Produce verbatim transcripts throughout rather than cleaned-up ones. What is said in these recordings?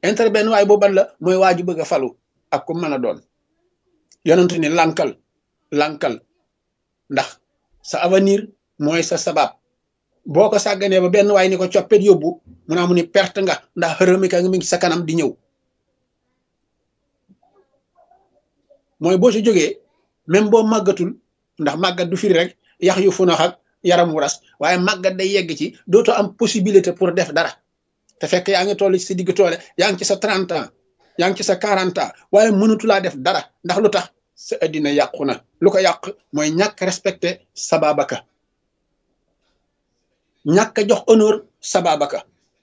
intérêt benn waay booban la mooy waa ju bëgg a falu ak ku mën a doon yonent ni lankal lankal ndax sa avenir mooy sa sabab boo ko sàgganee ba benn waay ni ko coppet yóbbu mu naa mu ni perte nga ndax xërëmi ka mi ngi sa kanam di ñëw mooy boo si jógee même boo màggatul ndax màggat du firi rek yax yu funax ak yaram wu ras waaye màggat day yegg ci dootoo am possibilité pour def dara te fekk yaa ngi toll ci sa digg toole yaa ngi ci sa trente ans yaa ngi ci sa quarante ans waaye mënatulaa def dara ndax lu tax sa addina yàqu na lu ko yàq mooy ñàkk respecté sababaka ñàkk a jox honneur sababaka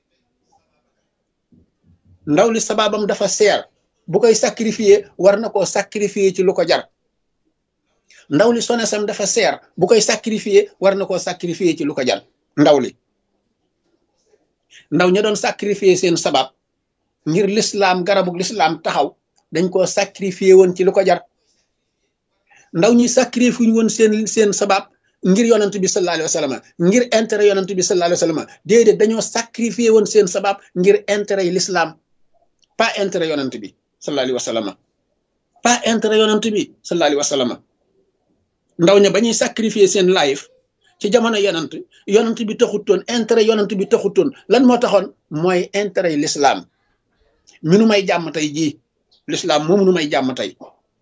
ndaw li sababam dafa seer bu koy sacrifier war na koo sacrifier ci lu ko jar ndaw li sonesam dafa seer bu koy sacrifier war na koo sacrifier ci lu ko jar ndaw li ndaw ña doon sacrifier seen sabab ngir l'islam garabug l'islam taxaw dañ koo sacrifier woon ci lu ko jar ndaw ñi sacrifier woon seen seen sabab ngir yonent bi sallallahu alayhi wa sallam ngir intérêt yonent bi sallallahu alayhi wa sallam déedéet dañoo sacrifier woon seen sabab ngir intérêt yi l'islam pas intérêt yonent bi sallallahu alayhi wa sallam pas intérêt yonent bi sallallahu alayhi wa sallam ndaw ña ba ñuy sacrifier seen life ci jamono yonent yonent bi taxutoon intérêt yonent bi taxutoon lan moo taxoon mooy intérêt yi l'islam mi nu may jàmm tey jii l'islam moom nu may jàmm tey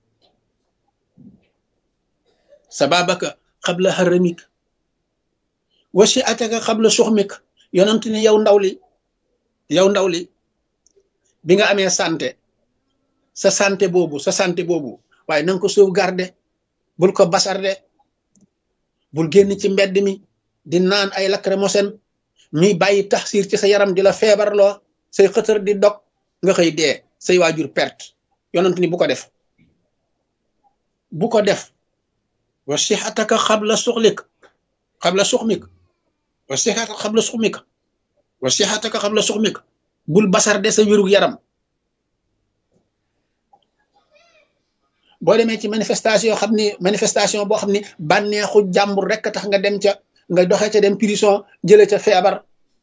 sababaka xabla haramik wasi ataka xabla suxmik yonent ni yow ndaw li yow ndaw li bi nga amee santé sa santé boobu sa santé boobu waaye na nga ko sauvegarder bul ko basarde bul génn ci mbedd mi di naan ay lacrymogène ñuy bàyyi taxsir ci sa yaram di la feebarloo say xëtër di dog nga xëy dee say waajur perte yonent ni bu ko def bu ko def wa sixataka xabla suxlik xabla suxmik wa sixataka xabla suxmik wa sixataka xabla suxmik bul basarde sa wérug yaram boo demee ci manifestation xam ni manifestation boo xam ni bànneexu jàmbur rek tax nga dem ca nga doxe ca dem prison jële ca feebar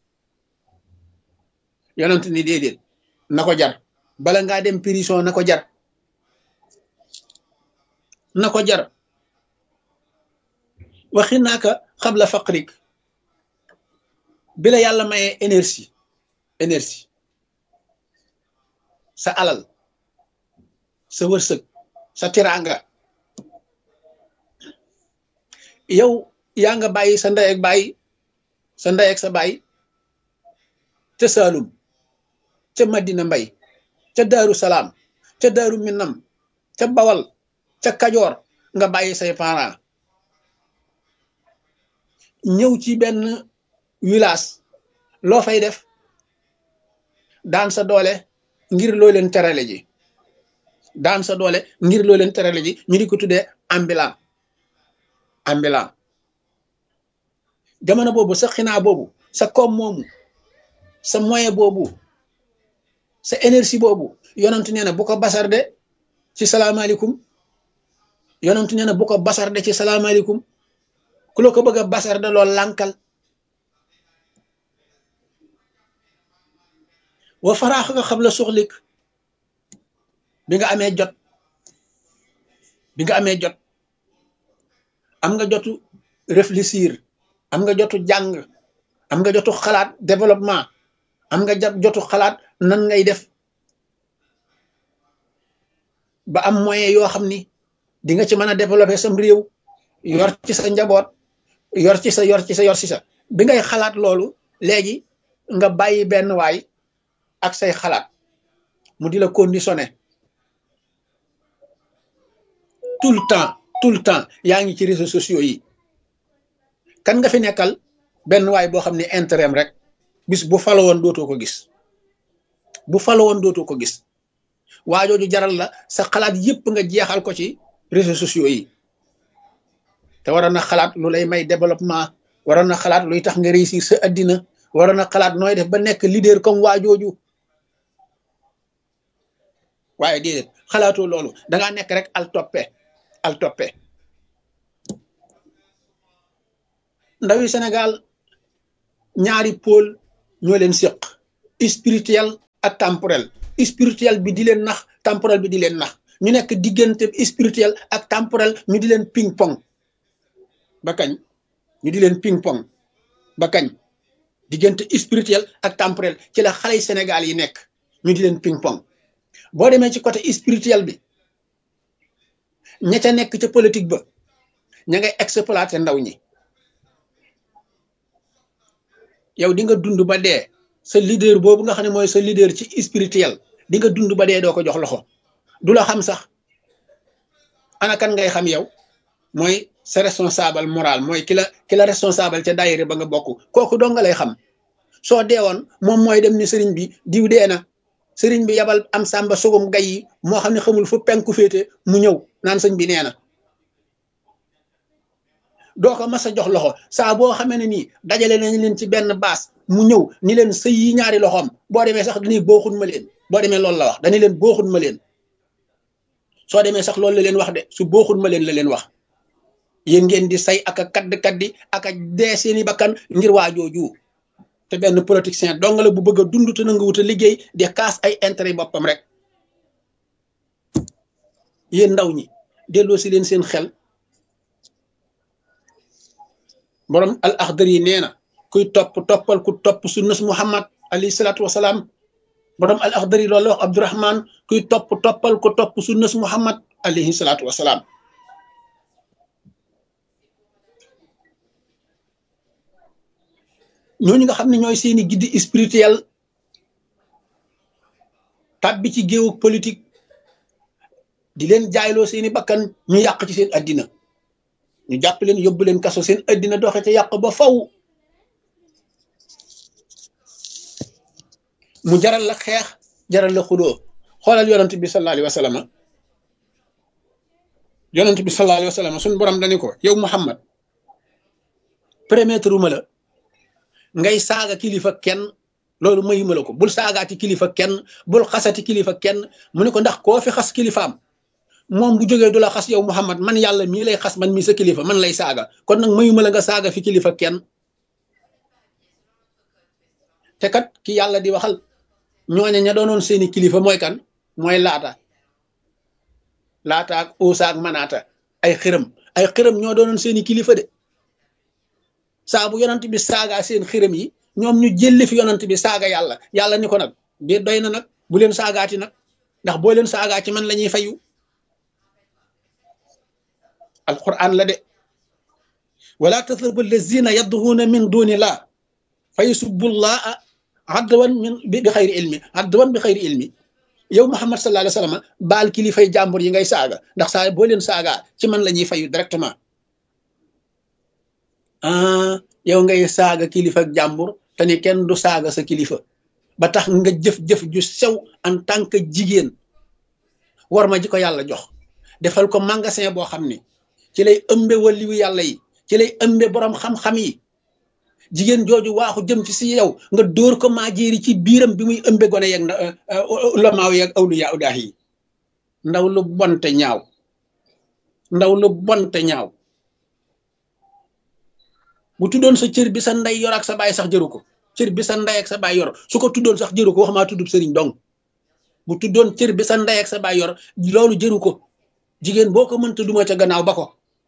yonent ni déedéet na ko jar bala ngaa dem prison na ko jar na ko jar waxi naaka xabla faqrik bi la yàlla mayee énergie énergie sa alal sa wërsëg sa tiraanga yow yaa nga bàyyi sa ndey ak bàyyi sa ndey ak sa bàyyi ca Saalum ca Madina Mbay ca Daaru Salaam ca Daaru Minam ca Bawal ca Kajoor nga bàyyi say parents ñëw ci benn village loo fay def daan sa doole ngir loo leen terale ji daan sa doole ngir loo leen terale ji ñu di ko tuddee ambulant ambulant jamono boobu sa xinaa boobu sa koom moomu sa moyen boobu sa énergie boobu yonent nee na bu ko basarde ci salaamaaleykum yonent nee na bu ko basarde ci salaamaaleykum ku la ko bëgg a basarde lool lànkal wa faraax nga xam la suxlik bi nga amee jot bi nga amee jot am nga jotu réfléchir am nga jotu jàng am nga jotu xalaat développement am nga jotu xalaat nan ngay def ba am moyen yoo xam ni di nga ci mën a développer sam réew yor ci sa njaboot yor ci sa yor ci sa yor ci sa bi ngay xalaat loolu léegi nga bàyyi benn waay ak say xalaat mu di la conditionné tout le temps tout le temps yaa ngi ci réseaux sociaux yi kan nga fi nekkal benn waay boo xam ne intérêt rek bis bu falo woon dootoo ko gis bu falo woon dootoo ko gis waajooju jaral la sa xalaat yépp nga jeexal ko ci réseaux sociaux yi te waroon na xalaat lu lay may développement waroon na xalaat luy tax nga réussir sa addina waroon na xalaat nooy def ba nekk leader comme waajooju waaye déedéet xalaatoo loolu dangaa nekk rek al toppe al toppe ndawi Sénégal ñaari pôle ñoo leen séq spirituel ak temporel spirituel bi di leen nax temporel bi di leen nax ñu nekk diggante spirituel ak temporel ñu di leen ping pong ba kañ ñu di leen ping pong ba kañ diggante spirituel ak temporel ci la xale yi Sénégal yi nekk ñu di leen ping pong boo demee ci côté spirituel bi ña ca nekk ca politique ba ña ngay exploité ndaw ñi yow di nga dund ba dee sa leader boobu nga xam ne mooy sa leader ci spirituel di nga dund ba dee doo ko jox loxo du la xam sax ana kan ngay xam yow mooy sa responsable moral mooy ki la ki la responsable ca daayira ba nga bokk kooku doo nga lay xam soo deewoon moom mooy dem ni sëriñ bi diw dee na sëriñ bi yabal am sàmba sugum gay yi moo xam ne xamul fu penku féete mu ñëw naan sëñ bi nee na doo ko mas a jox loxo saa boo xamee ne nii dajale nañ leen ci benn baas mu ñëw ni leen sëy yi ñaari loxoom boo demee sax dañuy booxun ma leen boo demee loolu la wax dañuy leen booxun ma leen soo demee sax loolu la leen wax de su booxun ma leen la leen wax yéen ngeen di say ak a kadd kaddi ak a dee seeni bakkan ngir waajooju te benn politicien dong la bu bëgg a dund te nangu wut a liggéey di kaas ay intérêt boppam rek yéen ndaw ñi delloo si leen seen xel borom al axdari yi nee na kuy topp toppal ku topp sunnas Muhammad alayhi salaatu wasalaam borom al axdari loolu la wax Abdurahman kuy topp toppal ku topp sunnas Muhammad alayhi salaatu wasalaam ñooñu nga xam ne ñooy seeni guide spirituel tàbbi ci géewug politique di leen jaayloo seeni bakkan ñu yàq ci seen addina ñu jàpp leen yóbbu leen kaso seen addina doxe te yàq ba faw mu jaral la xeex jaral la xuloo xoolal yonent bi sallallahu alayhi wa sallam yonent bi sallallahu alayhi wa sallam suñu borom dañu ko yow Muhammad permettre uma la ngay saaga kilifa kenn loolu mayuma la ko bul saagaati kilifa kenn bul xasati kilifa kenn mu ne ko ndax koo fi xas kilifaam moom bu jógee du la xas yow Muhammad man yàlla mii lay xas man mii sa kilifa man lay saaga kon nag mayuma la nga saaga fi kilifa kenn te kat ki yàlla di waxal ñooñe ña doonoon seeni kilifa mooy kan mooy laata laata ak uusa ak manaata ay xërëm ay xërëm ñoo doonoon seeni kilifa de saa bu yonant bi saaga seen xërëm yi ñoom ñu jëlli fi yonant bi saaga yàlla yàlla ni ko nag bi doy na nag bu leen saagaati nag ndax boo leen saagaa ci man la ñuy fayu alquran la de wala tasubbu allazina yad'una min dunillah fa yusubbullaha adwan min bi xayri ilmi adwan bi xayri ilmi yow Muhammad sallallahu alayhi wa sallam baal kilifay jàmbur yi ngay saaga ndax saa boo leen saagaa ci man la ñuy fayu directement ah yow ngay saaga kilifa ak jàmbur te ni kenn du saaga sa kilifa ba tax nga jëf-jëf ju sew en tant que jigéen war ma ji ko yàlla jox defal ko magasin boo xam ne ci lay ëmbe waliwu yàlla yi ci lay ëmbe borom xam-xam yi jigéen jooju waaxu jëm ci si yow nga dóor ko maajeeri ci biiram bi muy ëmbe gone yeeg ulamaaw yeeg awliyaa udaah yi ndaw lu bonte ñaaw ndaw lu bonte ñaaw bu tuddoon sa cër bi sa ndey yor ak sa baay sax jëru ko cër bi sa ndey ak sa baay yor su ko tuddoon sax jëru ko waxumaa tuddub sëriñ dong bu tuddoon cër bi sa ndey ak sa baay yor loolu jëru ko jigéen boo ko mënta duma ca gannaaw ba ko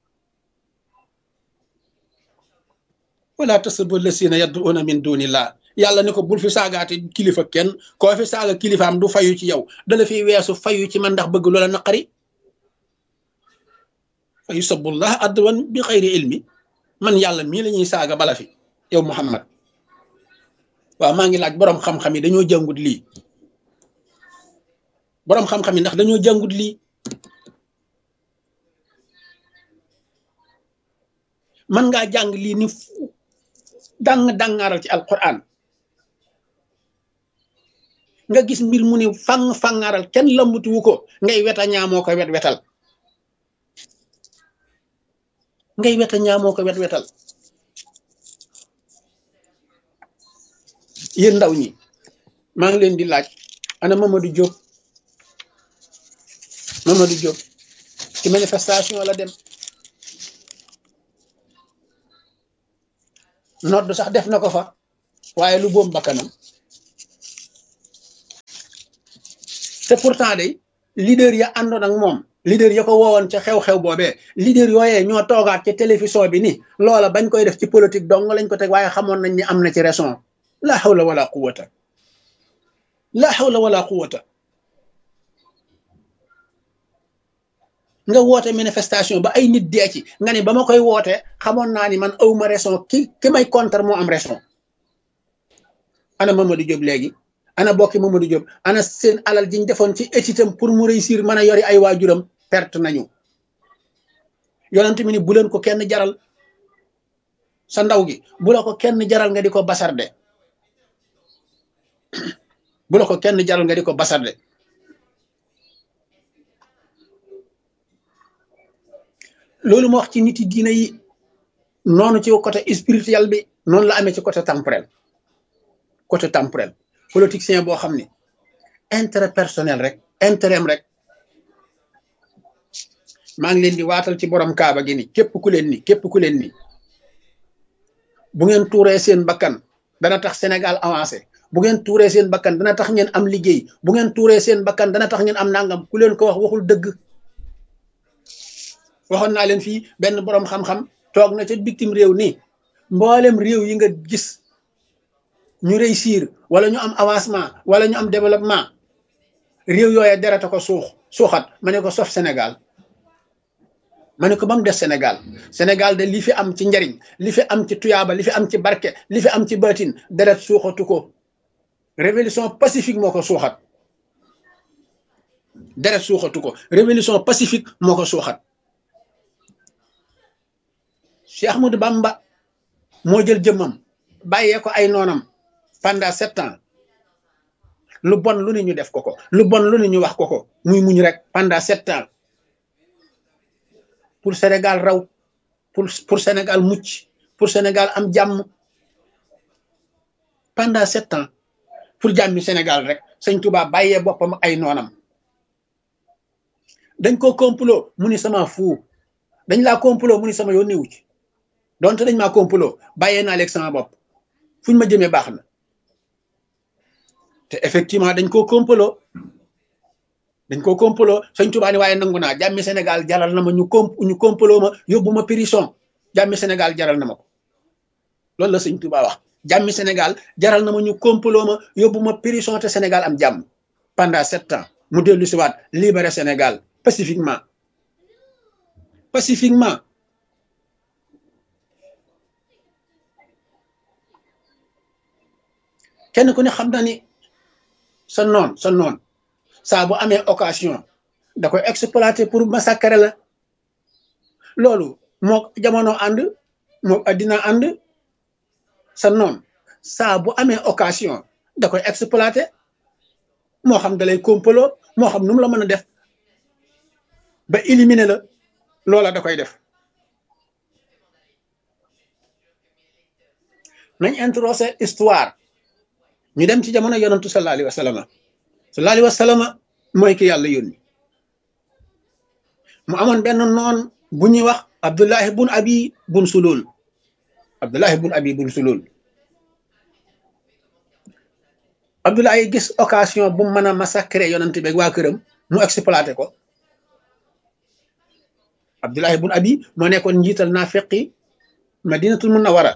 wala tasubbu lasina yad'una min dunillah yàlla ne ko bul fi saagaate kilifa kenn koo fi saaga kilifaam du fayu ci yow dala fi weesu fayu ci man ndax bëgg loola naqari fa yusabbullah adwan bi xayri ilmi man yàlla mii la ñuy saaga bala fi yow Muhammad waaw maa ngi laaj boroom xam-xam yi dañoo jàngut lii boroom xam-xam yi ndax dañoo jàngut lii man ngaa jàng lii ni dang dangaaral ci alquran nga gis mbir mu ni fang fangaaral kenn lambuti wu ko ngay weta ñaamoo ko wet wetal ngay weta ñaamoo ko wet wetal yéen ndaw ñi maa ngi leen di laaj ana Mamadou Diop Mamadou Diop ci manifestation la dem nodd sax def na ko fa waaye lu boom bakkanam te pourtant day leader ya àndoon ak moom leader ya ko woowoon ca xew-xew boobee leader yooyee ñoo toogaat ci télévision bi ni loola bañ koy def ci politique dong lañ ko teg waaye xamoon nañ ni am na ci raison la hawla wala quwwata la hawla wala quwwata nga woote manifestation ba ay nit dee ci nga ni ba ma koy woote xamoon naa ni man awma raison ki ki may contre moo am raison ana Mamadou Diop léegi ana bokki Mamadou Diop ana seen alal jiñ defoon ci étitam pour mu réussir mën a yori ay waajuram perte nañu yonent mi ni bu leen ko kenn jaral sa ndaw gi bu la ko kenn jaral nga di ko basarde bu la ko kenn jaral nga di ko basarde loolu ma wax ci nit yi diine yi noonu ci côté spirituel bi noonu la amee ci côté temporel côté temporel politicien boo xam ni intérêt personnel rek intérêt rek maa ngi leen di waatal ci borom kaaba gi ni képp ku leen ni képp ku leen ni bu ngeen tuuree seen bakkan dana tax Sénégal avancé bu ngeen tuuree seen bakkan dana tax ngeen am liggéey bu ngeen tuuree seen bakkan dana tax ngeen am nangam ku leen ko wax waxul dëgg waxoon naa leen fii benn borom xam-xam toog na ca bitim réew nii mboolem réew yi nga gis ñu réussir wala ñu am avancement wala ñu am développement réew yooya derata ko suux suuxat ma ne ko sof Sénégal ma ne ko ba mu des Sénégal Sénégal de li fi am ci njariñ li fi am ci tuyaaba li fi am ci barke li fi am ci baatin deret suuxatu ko révolution pacifique moo ko suuxat deret suuxatu ko révolution pacifique moo ko suuxat Cheikh Ahmadou Bamba moo jël jëmmam bàyyee ko ay noonam pendant sept ans lu bon lu ne ñu def ko ko lu bon lu ne ñu wax ko ko muy muñ rek pendant sept ans pour Sénégal raw pour pour Sénégal mucc pour Sénégal am jàmm pendant sept ans pour jàmmi Sénégal rek sëñ Touba bàyyee boppam ay noonam dañ ko complot mu ni sama fuu dañ laa complot mu ni sama yoon newu ci donte dañ maa complot bàyyee naa leeg sama bopp fuñ ma jëmee baax na te effectivement dañ koo complot dañ koo complot sëñ Tuubaa ni waaye nangu naa jàmmi Sénégal jaral na ma ñu comp ñu complot ma yóbbu ma prison jàmmi Sénégal jaral na ma ko loolu la sëñ Tuubaa wax jàmmi Sénégal jaral na ma ñu complot ma yóbbu ma prison te Sénégal am jàmm pendant sept ans mu dellu si waat libéré Sénégal pacifiquement pacifiquement kenn ku ne xam na ni sa noon sa noon saa bu amee occasion da koy exploiter pour massacrer la loolu moo jamono ànd moo addina ànd sa noon saa bu amee occasion da koy exploiter moo xam da lay complot moo xam nu mu la mën a def ba éliminer la loola da koy def nañ introsé histoire ñu dem ci jamono yonantu sallallahu alayhi wa sallam sallallahu alayhi wa sallam mooy ki yàlla yónni mu amoon benn noon bu ñuy wax Abdullahi bun Abi bun Sulul Abdullahi bun Abi bun Sulul Abdullahi gis occasion bu mën a massacrer yonant bi ak waa këram mu exploité ko Abdullahi bun Abi moo nekkoon njiital naafiqi Madinatul Munawwara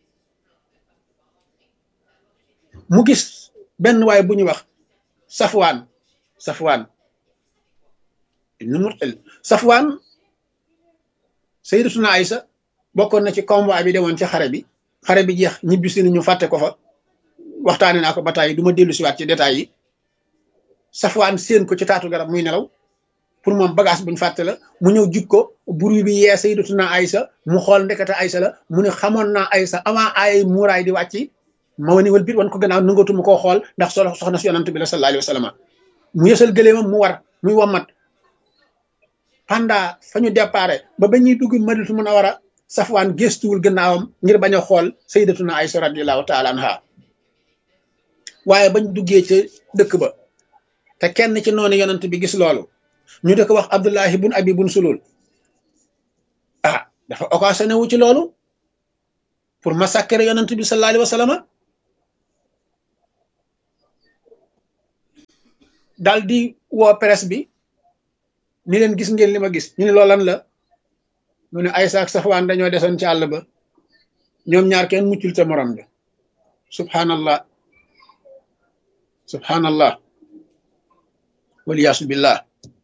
mu gis benn waay bu ñuy wax Safwaan Safwaan ibnu Mu'tal Safwaan Sayyidatuna Aysa bokkoon na ci convoi bi demoon ci xare bi xare bi jeex ñibbi si ñu fàtte ko fa waxtaane naa ko ba tàyyi du ma dellu siwaat ci détails yi Safwaan séen ko ci taatu garab muy nelaw pour moom bagage buñ fàtte la mu ñëw jug ko buru bi yee Sayyidatuna Aysa mu xool ndekete Aysa la mu ne xamoon naa Aysa avant ay muuraay di wàcc ma wani wal biir wan ko gannaaw nangatuma koo xool ndax solo soxna si yonant bi la sallallahu alayhi wa sallam mu yësal gëleemam mu war muy wommat pendant fa ñu déparé ba ba ñuy dugg Madinatu Munawwara Safwaan gestuwul gannaawam ngir bañ a xool Sayyidatuna Aysa radiyallahu taala anha waaye bañ duggee ca dëkk ba te kenn ci noonu yonant bi gis loolu ñu di ko wax Abdullahi bun Abi bun Sulul ah dafa occasionné wu ci loolu pour massacrer yonant bi sallallahu alayhi wa sallam daal di woo presse bi ni leen gis ngeen li ma gis ñu ne loolan la mu ne Aysa ak Safwaan dañoo desoon ci àll ba ñoom ñaar kenn muccul te morom bi subhanallah subhanallah waliyaasu billah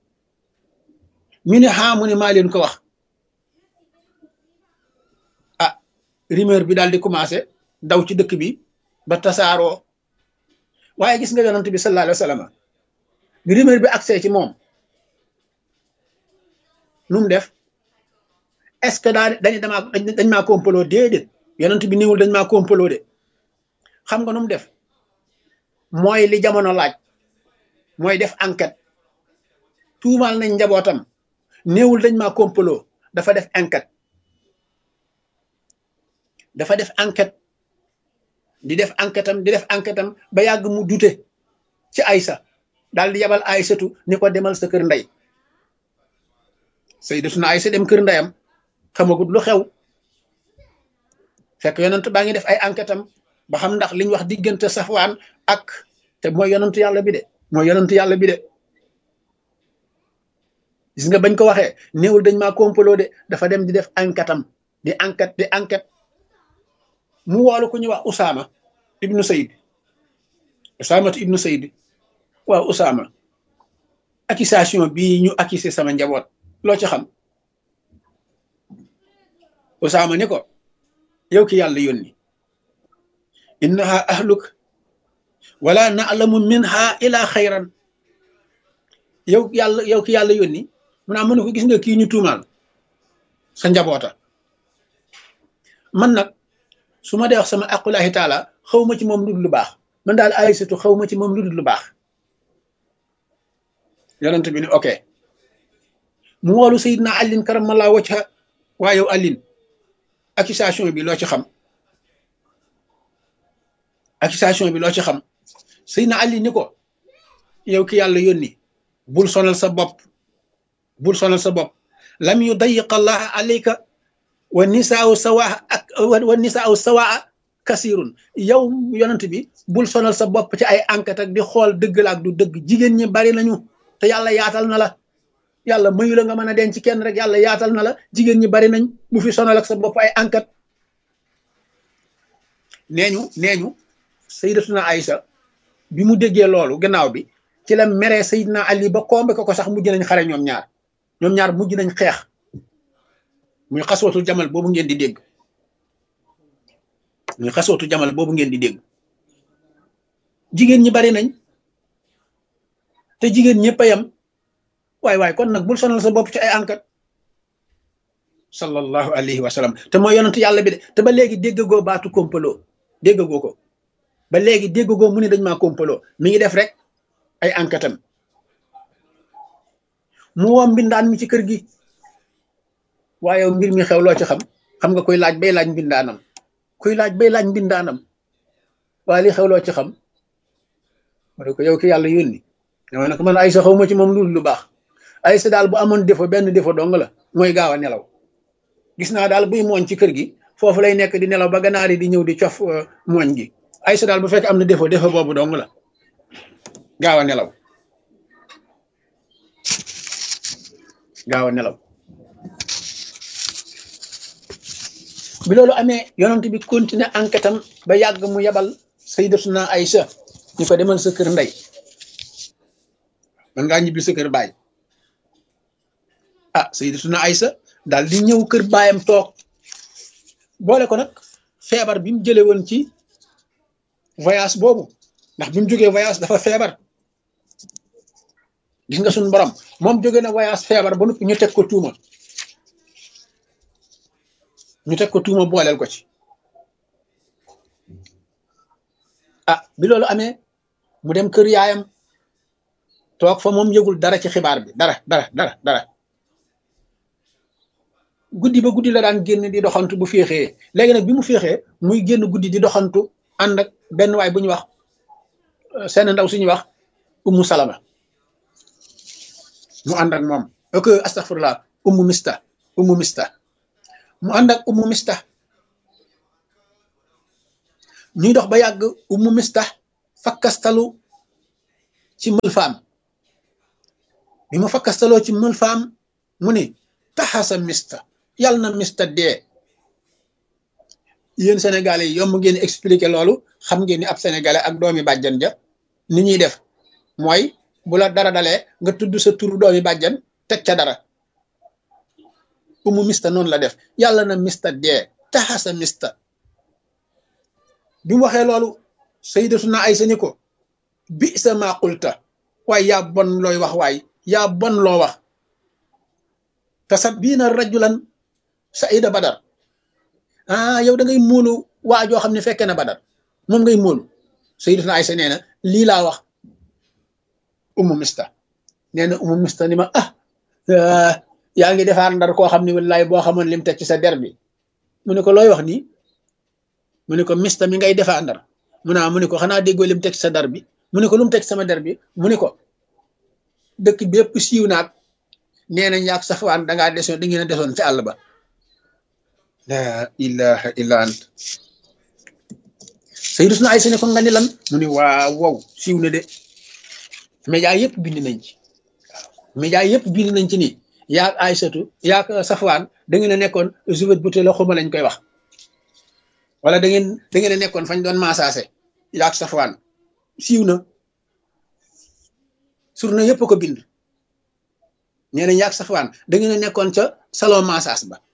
mi ne xaa mu ne maa leen ko wax ah rumeur bi daal di commencé daw ci dëkk bi ba tasaaroo waaye gis nga yonent bi sallallahu alayhi wa sallam bi rumeur bi accès ci moom nu mu def est-ce que daa dañ damaa dañ maa complot déedéet yonent bi niwul dañ maa complot de xam nga nu mu def mooy li jamono laaj mooy def enquête tuumaal nañ njabootam néewul dañ maa complot dafa def enquête dafa def enquête di def enquête am di def enquête am ba yàgg mu dute ci Aysa daal di yabal Aysatu ni ko demal sa kër ndey Sayyidatuna Aysa dem kër ndeyam xamagut lu xew fekk yonent baa ngi def ay enquête am ba xam ndax liñ wax diggante Safwaan ak te mooy yonentu yàlla bi de mooy yonentu yàlla bi de gis nga bañ ko waxee néewul dañ maa complot de dafa dem di def enquête am di enquête di enquête mu woolu ku ñuy wax Usaama ibnu Sayd Usaamatu ibnu Sayd waaw Usaama accusation bii ñu accusé sama njaboot loo ci xam Usaama ni ko yow ki yàlla yónni innaha ahluk wala na'lamu minha ila xayran yow yàlla yow ki yàlla yónni mun naa mën ko gis nga kii ñu tuumaal sa njaboota man nag su ma dee wax sama aqulahi taala xaw ma ci moom lu dul lu baax man daal Aysatu xaw ma ci moom lu dul lu baax yonent bi ni ok mu woolu Seydina Alin karamallahu wajha waa yow Alin accusation bi loo ci xam accusation bi loo ci xam Seydina Alin ni ko yow ki yàlla yónni bul sonal sa bopp bul sonal sa bopp lam yudayiq allah alayka wa nisaau sawaa ak wa nisaau sawaa kasirun yow yonent bi bul sonal sa bopp ci ay enquête ak di xool dëgg la ak du dëgg jigéen ñi bari nañu te yàlla yaatal na la yàlla mayu la nga mën a denc kenn rek yàlla yaatal na la jigéen ñi bari nañ bu fi sonal ak sa bopp ay enquête neeñu neeñu sayyidatuna Aysa bi mu déggee loolu gannaaw bi ci la meree Seydina Ali ba kombe ko ko sax mujj nañ xare ñoom ñaar ñoom ñaar mujj nañ xeex muy xaswatul jamal boobu ngeen di dégg muy xaswatul jamal boobu ngeen di dégg jigéen ñi bari nañ te jigéen ñëpp a yem waay waay kon nag bul sonal sa bopp ci ay enquête sallallahu alayhi wa sallam te mooy yonent yàlla bi de te ba léegi déggagoo baatu complot déggagoo ko ba léegi déggagoo mu ne dañ maa complot mi ngi def rek ay enquête am mu woo mbindaan mi ci kër gi waaye mbir mi xew loo ci xam xam nga koy laaj bay laaj mbindaanam kuy laaj bay laaj mbindaanam waaye li xew loo ci xam ma ne ko yow ki yàlla yónni dama ne ko man Aysa xaw ma ci moom lu lu baax Aysa daal bu amoon défaut benn défaut dong la mooy gaaw a nelaw gis naa daal buy mooñ ci kër gi foofu lay nekk di nelaw ba ganaar yi di ñëw di cof mooñ gi Aysa daal bu fekk am na défaut défaut boobu dong la gaaw a nelaw gaaw a nelaw bi loolu amee yonent bi continuer enquête am ba yàgg mu yabal sayyidatuna Aysa ñu ko demal sa kër ndey man ngaa ñibbi sa kër baay ah sayyidatuna Aysa daal di ñëw kër baayam toog boole ko nag feebar bi mu jële woon ci voyage boobu ndax bi mu jógee voyage dafa feebar gis nga suñu borom moom jóge na voyage feebar ba noppi ñu teg ko tuuma ñu teg ko tuuma booleel ko ci ah bi loolu amee mu dem kër yaayam toog fa moom yëgul dara ci xibaar bi dara dara dara dara guddi ba guddi la daan génn di doxantu bu féexee léegi nag bi mu féexee muy génn guddi di doxantu ànd ak benn waay bu ñu wax seen ndaw suñuy wax ummu salama mu ànd ak moom ok astaghfirullah ummu mista ummu mista mu ànd ak ummu mista ñuy dox ba yàgg ummu mista fakkastalu ci mël faam bi ma fakkastaloo ci mul faam mu ni taxasa mista yàlla na mista dee. yéen sénégalais yi yomb ngeen expliquer loolu xam ngeen ni ab sénégalais ak doomi bàjjan ja ni ñuy def mooy bu la dara dalee nga tudd sa turu doomi bàjjan teg ca dara. umu mista noonu la def yàlla na mista dee taxasa mista. bi mu waxee loolu sayyidatuna Aysa ni ko bi sa maa qulta waaye yaa bon looy wax waay yaa bon loo wax tasabbiina rajulan saida badar ah yow da ngay móolu waa joo xam ne fekkee na badar moom ngay móolu. sayyidatuna Aysa nee na lii laa wax umu mista nee na umu mista ni ma ah yaa ngi defaar ndar koo xam ne wallaay boo xamoon lim teg ci sa der bi. mu ne ko looy wax nii mu ne ko mista mi ngay defaa ndar mu naa mu ne ko xanaa déggoo lim teg ci sa der bi mu ne ko lu mu teg sama der bi mu ne ko dëkk bépp siiw naag nee nañ yaag Safwaan dangaa desoon da ngeen a desoon ci àll ba. la ilaha illa ant. sayyidatuna Aysa ne ko nga ni lan mu ne waaw wow siiw na de média yëpp bind nañ ci waaw média yëpp bind nañ ci nii yaag Aysatu yaag Safwaan da ngeen a nekkoon juvet bu la xuma lañ koy wax wala da ngeen da ngeen a nekkoon fañ doon maasaase yaag Safwaan siiw na surna yëpp ko bind nee nañ yaag Safwaan da ngeen a nekkoon ca salon maasaas ba.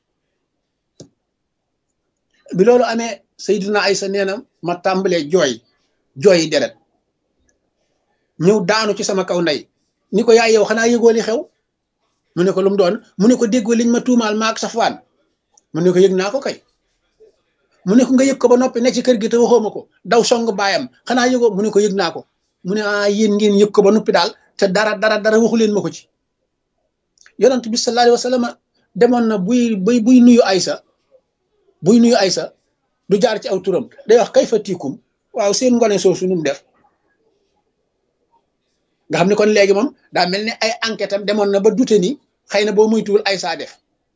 bi loolu amee sayyidatuna Aysa nee na ma tàmbalee jooy jooyi deret ñëw daanu ci sama kaw ndey ni ko yaay yow xanaa yëgoo li xew mu ne ko lu mu doon mu ne ko déggoo liñ ma tuumaal maak Safwaan mu ne ko yëg naa ko kay mu ne ko nga yëg ko ba noppi ne ci kër gi te waxoo ma ko daw song baayam xanaa yëgoo mu ne ko yëg naa ko mu ne ah yéen ngeen yëg ko ba noppi daal te dara dara dara waxu leen ma ko ci. yonent bi sallallahu alayhi wa sallam demoon na buy buy buy nuyu Aysa buy nuyu Aysa du jaar ci aw turam day wax kay fa tiikum waaw seen ngone soosu nu mu def. nga xam ne kon léegi moom daa mel ni ay enquête am demoon na ba dute ni xëy na boo muytuwul Aysa def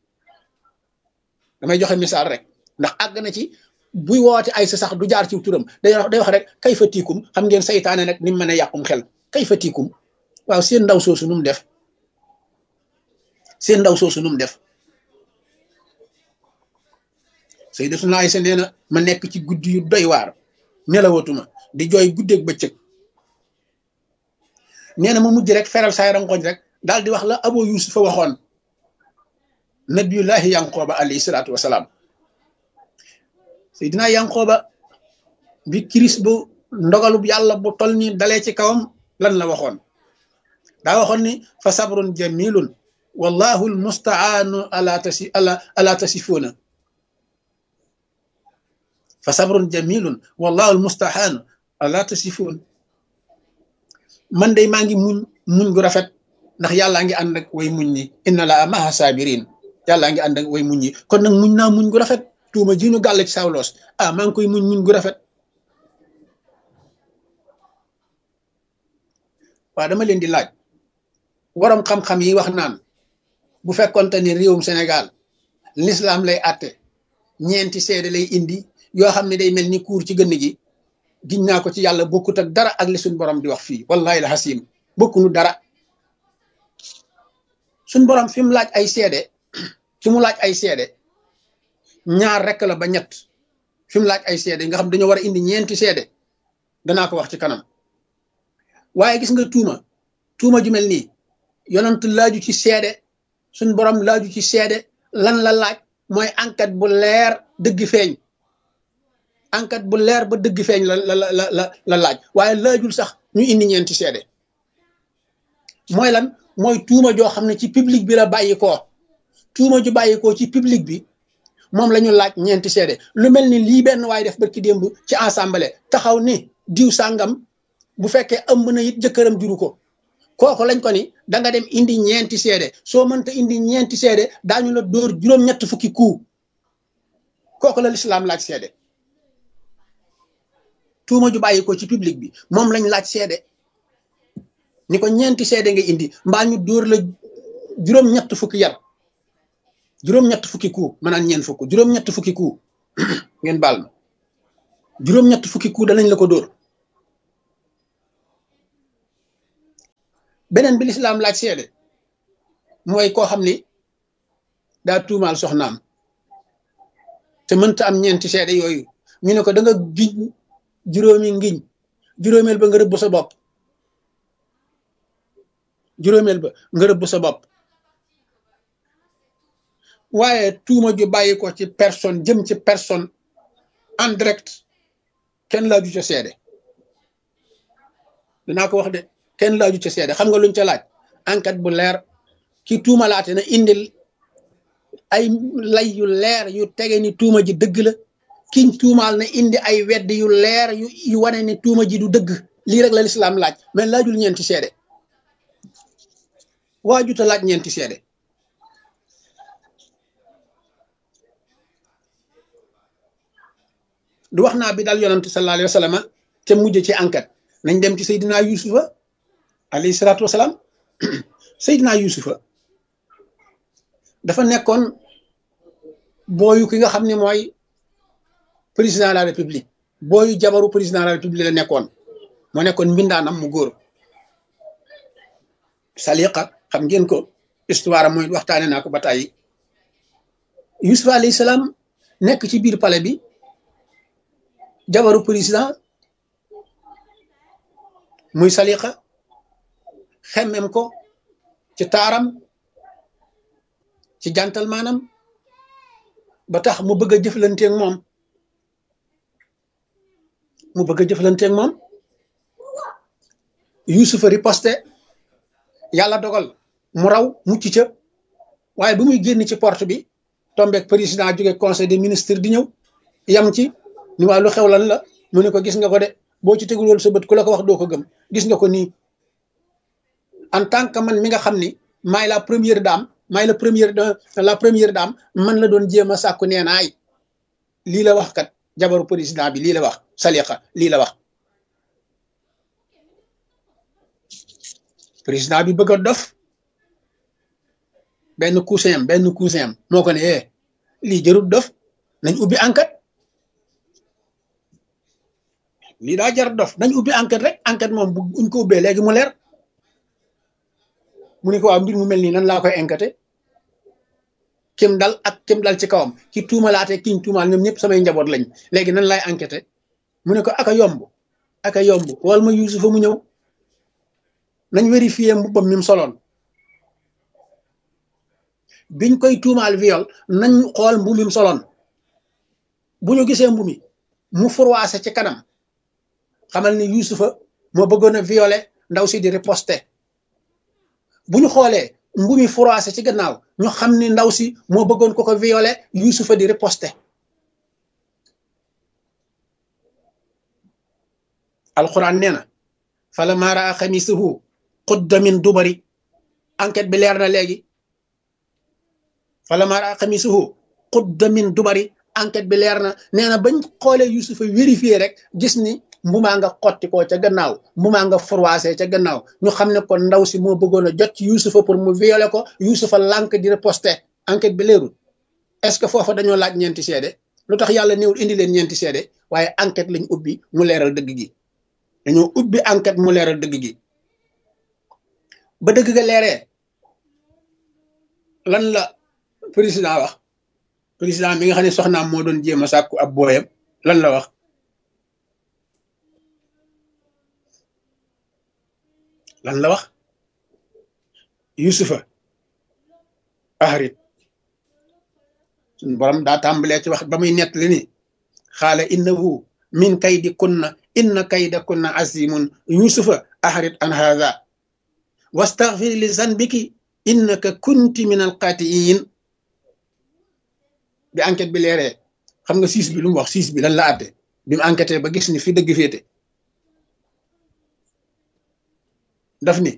damay joxe misaal rek ndax àgg na ci buy woote Aysa sax du jaar ci turam day wax day wax rek kay fa tiikum xam ngeen saytaane nag ni mu mën a yàqum xel kay fa tiikum waaw seen ndaw soosu nu mu def seen ndaw soosu nu mu def. sayyidatuna Aysa nee na ma nekk ci guddi yu doy waar nelawatuma di jooy guddeeg bëccëg nee na ma mujj rek feral saay rangoñ rek daal di wax la Abu Yusufa waxoon nabiyullahi Yanqooba alayhi salaatu wasalaam. sayyidina Yanqooba bi kiris bu ndogalub yàlla bu tol ni dalee ci kawam lan la waxoon daa waxoon ni fa sabrun jamilun wallahu almustaanu ala tasi ala ala tasifuuna fa sabrun jamilun wallahu almustaanu ala tasifuun. man day maa ngi muñ muñ gu rafet ndax yàllaa ngi ànd ak way muñ ñi inna laa maha sabirin yàllaa ngi ànd ak way muñ ñi kon nag muñ naa muñ gu rafet tuuma ji ñu gàll ci sawloos ah maa ngi koy muñ muñ gu rafet. waaw dama leen di laaj waroom xam-xam yi wax naan bu fekkonte ni réewum Sénégal l'islam lay àtte ñeenti seede lay indi yoo xam ne day mel ni kuur ci gënn gi giñ naa ko ci yàlla bokkut ak dara ak li suñ borom di wax fii wallahi la xasim bokkunu dara. suñ borom fi mu laaj ay seede fi mu laaj ay seede ñaar rek la ba ñett fi mu laaj ay seede nga xam dañoo war a indi ñeenti seede danaa ko wax ci kanam. waaye gis nga tuuma tuuma ju mel nii yonent laaju ci seede suñ borom laaju ci seede lan la laaj mooy enquête bu leer dëgg feeñ enquête bu leer ba dëgg feeñ la la la la la laaj waaye laajul sax ñu indi ñeenti seede. mooy lan mooy tuuma joo xam ne ci public bi la bàyyi koo tuuma ju bàyyi koo ci public bi moom la ñu laaj ñeenti seede. lu mel ni lii benn waaye def barki démb ci assemblée taxaw ni diw sàngam bu fekkee ëmb na it jëkkëram juru ko kooku lañ ko ni da nga dem indi ñeenti seede soo mënta indi ñeenti seede daañu la dóor juróom-ñett fukki kuu kooku la lislaam laaj seede. tuuma ju bàyyi ko ci public bi moom lañ laaj seede ni ko ñeenti seede nga indi mbaa ñu dóor la juróom-ñett fukki yar juróom-ñett fukki kuu maanaam ñeent fukk juróom-ñett fukki kuu ngeen baal ma juróom-ñett fukki kuu danañ la ko dóor. beneen bi lislaam laaj seede mooy koo xam ni daa tuumaal soxnaam te mënta am ñeenti seede yooyu ñu ne ko da nga giñ juróomi ngiñ juróomeel ba nga rëbb sa bopp juróomeel ba nga rëbb sa bopp waaye tuuma ju bàyyi ko ci personne jëm ci personne en direct kenn laaju ca seede dinaa ko wax de kenn laaju ca seede xam nga luñ ca laaj enquête bu leer ki tuumalaate na indil ay lay yu leer yu tege ni tuuma ji dëgg la kiñ tuumaal na indi ay wedd yu leer yu yu wane ni tuuma ji du dëgg lii rek la lislaam laaj mais laajul ñeenti seede waajuta laaj ñeenti seede du wax naa bi daal yonante sallallahu alayhi wa sallam te mujj ci enquête nañ dem ci Seydina Yusufa alayhi salaatu wasalaam Seydina Yusufa dafa nekkoon booyu ki nga xam ne mooy président de la république booyu jabaru président de la république la nekkoon moo nekkoon mbindaanam mu góor Saliqa xam ngeen ko histoire mooy waxtaane naa ko ba tàyyi Yusufa alayhi salaam nekk ci biir palais bi jabaru président muy Saliqa xemmem ko ci taaram ci jantal maanam ba tax mu bëgg a jëflanteeg moom mu bëgg a jëflanteeg moom Yusufa riposte yàlla dogal mu raw mucc ca waaye bu muy génn ci porte bi tombeek président jóge conseil des ministres di ñëw yam ci ni waa lu xew lan la mu ne ko gis nga ko de boo ci tegul woon sa bët ku la ko wax doo ko gëm gis nga ko nii en tant que man mi nga xam ni maay la première dame maay la première la première dame man la doon jéem a sàkku nee naay lii la wax kat jabaru président bi lii la wax Saliqa lii la wax président bi bëgg a dof benn cousin am benn cousin am moo ko ne eh lii jarut dof nañ ubbi enquête lii daa jar dof nañ ubbi enquête rek enquête moom bu buñ ko ubbee léegi mu leer mu ne ko waaw mbir mu mel nii nan laa koy enquêté kim dal ak kim dal ci kawam ki tuumalaate kiñ tuumaal ñoom ñëpp samay njaboot lañ léegi nan laay enquêté mu ne ko aka yomb aka yomb wal ma Yuusufa mu ñëw nañ vérifier mbubbam mi mu soloon biñ koy tuumaal viol nañ xool mbu mi mu soloon bu ñu gisee mbu mi mu froissé ci kanam xamal ni Yuusufa moo bëggoon a violé ndaw si di riposte bu ñu xoolee mbu mi froissé ci gannaaw ñu xam ni ndaw si moo bëggoon ko ko violé Yuusufa di riposte alquran nee na fala maara xamisuhu qudda min dubari enquête bi leer na léegi fala maara xamisuhu qudda min dubari enquête bi leer na nee na bañ xoolee Yuusufa vérifié rek gis ni mbumaa nga xotti ko ca gannaaw mbumaa nga froissé ca gannaaw ñu xam ne kon ndaw si moo bëggoon a jot ci Yuusufa pour mu violer ko Yuusufa lànk di riposte enquête bi leerul est-ce que foofa dañoo laaj ñeenti seede lu tax yàlla néewul indi leen ñeenti seede waaye enquête lañ ubbi mu leeral dëgg gi dañoo ubbi enquête mu leeral dëgg gi ba dëgg ga leeree lan la président wax président mi nga xam ne soxnaam moo doon jéem a sàkku ab booyam lan la wax lan la wax Yuusufa ahrit suñu borom daa tàmbalee ci wax ba muy nett li ni xaala innahu min kaydi kunna inna kayda kunna azimun Yuusufa ahrit an haza wastaghfir li zanbiki innaka kunti min alqatiin bi enquête bi leeree xam nga siis bi lu mu wax siis bi lan la àtte bi mu enquêté ba gis ni fi dëgg féete daf ni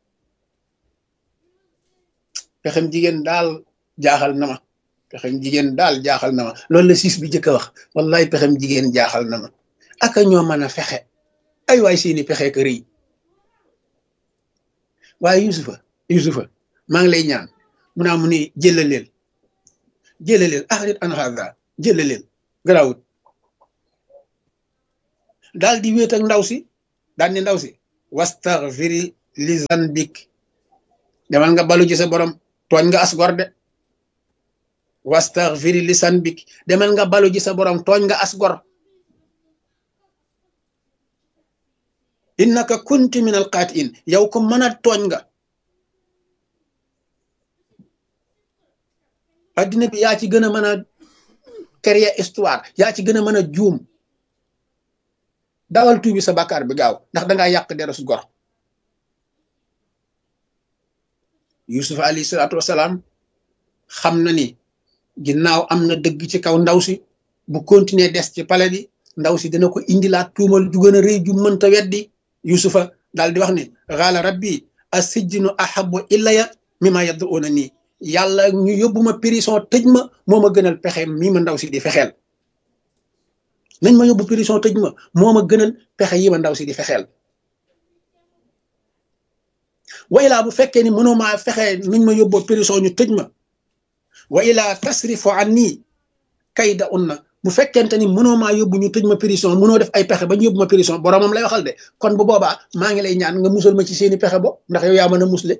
pexem jigéen daal jaaxal na ma pexem jigéen daal jaaxal na ma loolu la siis bi jëkk a wax wallahi pexem jigéen jaaxal na ma aka ñoo mën a fexe ay waay seeni pexe ka rëy waaye Yuusufa Yuusufa maa ngi lay ñaan mu naa mu ni jëlaleel jëlaleel ahrit an hadha jëlaleel garawut daal di wéet ak ndaw si daal ni ndaw si wastaghfiri li zanbik demal nga balu ci sa borom tooñ nga as gor de wastaghfiri li sanbik demal nga balu ji sa borom tooñ nga as gor innaka kunti min al qatiin yow ko mën a tooñ nga addina bi yaa ci gën a mën a créer histoire yaa ci gën a mën a juum dawal tuubi sa bàkkaar bi gaaw ndax dangaa yàq deresu gor Yusuf alayhi salaatu wasalaam xam na ni ginnaaw am na dëgg ci kaw ndaw si bu continuer des ci pale bi ndaw si dina ko indilaat tuumal ju gën a rëy ju mënta weddi Yusufa daal di wax ni xaala rabbi asijnu ahabu ilaya mimma yad'una nii yàlla ñu yóbbu ma prison tëj ma moo ma gënal pexe mii ma ndaw si di fexeel nañ ma yóbbu prison tëj ma moo ma gënal pexe yi ma ndaw si di fexeel wa ilaa bu fekkee ni mënoo maa fexe nañ ma yóbboo prison ñu tëj ma wa ilaa tasrifu anni kayda unna bu fekkente ni mënoo maa yóbbu ñu tëj ma prison mënoo def ay pexe ba ñu yóbbu ma prison boromam lay waxal de kon bu boobaa maa ngi lay ñaan nga musal ma ci seeni pexe bo ndax yow yaa mën a musle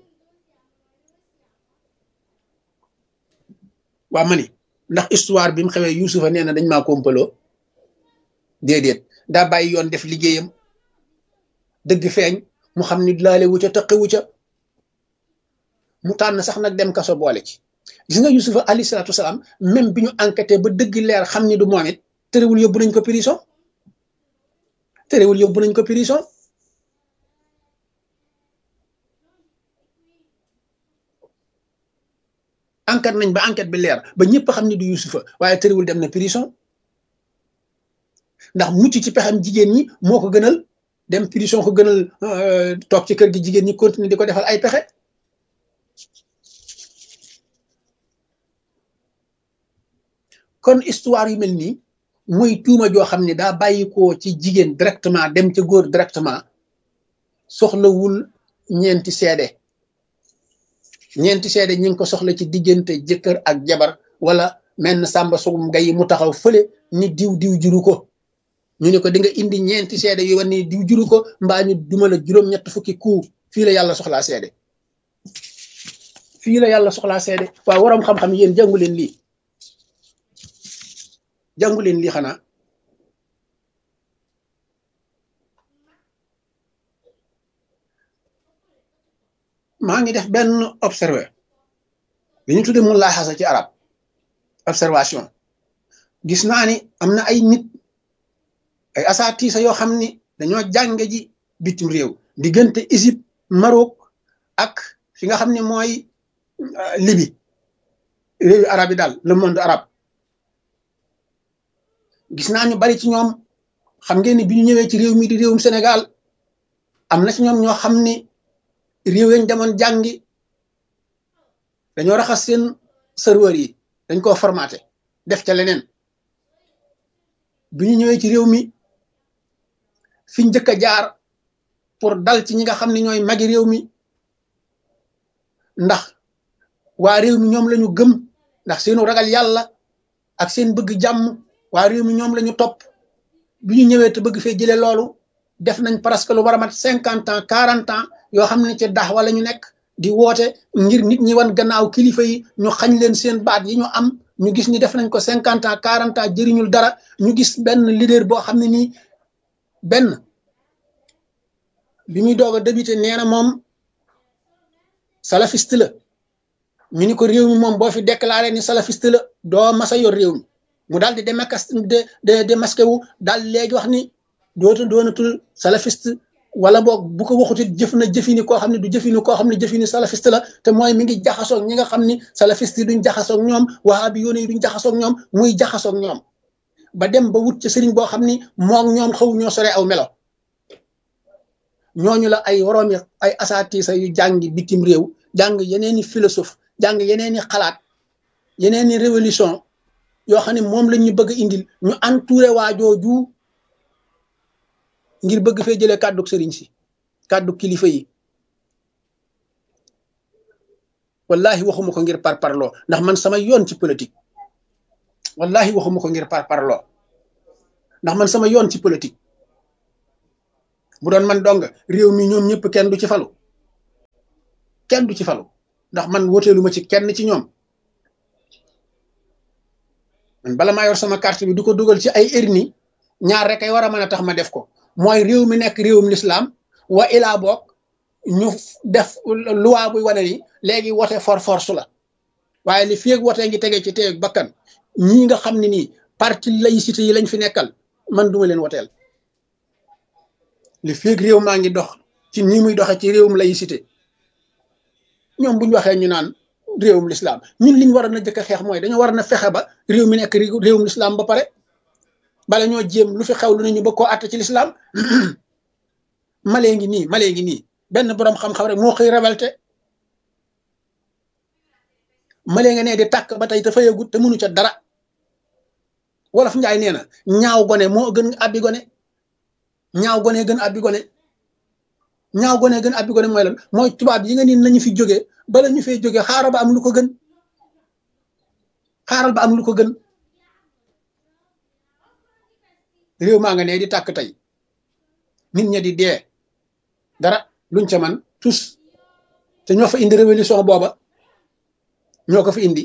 waa ma ni ndax histoire bi mu xewee Yusufa nee na dañ maa kompaloo déedéet daa bàyyi yoon def liggéeyam dëgg feeñ mu xam ni laale wu ca tëqi wu ca mu tànn sax nag dem kaso boole ci gis nga Yusufa alayhi salaatu wasalaam même bi ñu enquêté ba dëgg leer xam ni du moom it terewul yóbbu nañ ko prison terewul yóbbu nañ ko prison enquête nañ ba enquête bi leer ba ñëpp xam ni du Yusufa waaye terewul dem na prison ndax mucc ci pexam jigéen ñi moo ko gënal dem prison ko gënal toog ci kër gi jigéen ñi continuer di ko defal ay pexe kon histoire yu mel nii mooy tuuma joo xam ne daa bàyyi ko ci jigéen directement dem ca góor directement soxlawul ñeenti seede ñeenti seede ñi ngi ko soxla ci diggante jëkkër ak jabar wala menn sàmba sugum ngay mu taxaw fële ni diw diw juru ko ñu ne ko di nga indi ñeenti seede yu wane ni diw juru ko mbaa ñu duma la juróom-ñett fukki ku fii la yàlla soxlaa seede fii la yàlla soxlaa seede waaw waroom xam-xam yéen jàngu leen lii jàngu leen lii xanaa maa ngi def benn observé bi ñu tudde mu laaxasa ci arab observation gis naa ni am na ay nit ay asaatiisa yoo xam ni dañoo jànge ji bitim réew diggante Égypte Maroc ak fi nga xam ne mooy Libye réewi arab yi daal le monde arabe gis naa ñu bari ci ñoom xam ngeen ni bi ñu ñëwee ci réew mi di réewum Sénégal am na ci ñoom ñoo xam ni réew yañ demoon jàngi dañoo raxas seen serveur yi dañ koo formaté def ca leneen bi ñu ñëwee ci réew mi fi njëkk a jaar pour dal ci ñi nga xam ne ñooy magi réew mi ndax waa réew mi ñoom la ñu gëm ndax seenu ragal yàlla ak seen bëgg jàmm waa réew mi ñoom la ñu topp bi ñu ñëwee te bëgg fee jëlee loolu def nañ presque lu war a mat cinquante ans quarante ans yoo xam ne ci dax wala ñu nekk di woote ngir nit ñi wan gannaaw kilifa yi ñu xañ leen seen baat yi ñu am ñu gis ni def nañ ko cinquante ans quarante ans jëriñul dara ñu gis benn leader boo xam ne nii benn bi muy doog a débuté nee na moom salafiste la ñu ni ko réew mi moom boo fi déclaré ni salafiste la doo masa yor réew mi mu daal di démakas de de démasqué wu daal léegi wax ni dootu doonatul salafiste wala boog bu ko waxutit jëf na jëfini koo xam ne du jëfini koo xam ne jëfini salafiste la te mooy mi ngi jaxasoog ñi nga xam ni salafiste yi duñ jaxasoog ñoom wahabi yoone yi duñ jaxasoog ñoom muy jaxasoog ñoom ba dem ba wut ca sëriñ boo xam ni moog ñoom xaw ñoo sore aw melo ñooñu la ay woroomi ay asaatiisa yu jàngi bitim réew jàng yeneeni philosophe jàng yeneeni xalaat yeneeni révolution yoo xam ne moom lañ ñu bëgg a indil ñu entouré waa jooju ngir bëgg fee jëlee kàddu sëriñ si kàddu kilifa yi wallahi waxuma ko ngir parparloo ndax man sama yoon ci politique wallahi waxuma ko ngir parparloo ndax man sama yoon ci politique bu doon man dong réew mi ñoom ñëpp kenn du ci falu kenn du ci falu ndax man woteelu ma ci kenn ci ñoom man bala maa yor sama carte bi du ko dugal ci ay urne ñaar rek ay war a mën a tax ma def ko mooy réew mi nekk réewum lislaam wa ilaa boog ñu def loi buy wane ni léegi wote for force la waaye li feeg wote ngi tege ci teeg bakkan ñii nga xam ne nii parti laïcité yi lañ fi nekkal man duma leen woteel li feeg réew maa ngi dox ci ñi muy doxe ci réewum laïcité ñoom bu ñu waxee ñu naan réewum lislaam ñun liñ war a na jëkk a xeex mooy dañoo war na fexe ba réew mi nekk réewum lislaam ba pare bala ñoo jéem lu fi xew lu ne ñu bëgg koo àtte ci lislaam malee ngi nii malee ngi nii benn boroom xam-xam rek moo xëy révolté malee nga nee di tàkk ba tey te fayagut te mënu ca dara wolof njaay nee na ñaaw gone moo gën abbi gone ñaaw gone gën abbi gone ñaaw gone gën abbi gone mooy lan mooy tubaab yi nga niin nañu fi jógee bala ñu fay jógee xaaral ba am lu ko gën xaaral ba am lu ko gën réew maa nga nee di tàkk tey nit ña di dee dara luñ ca man tous te ñoo fa indi révolution booba ñoo ko fa indi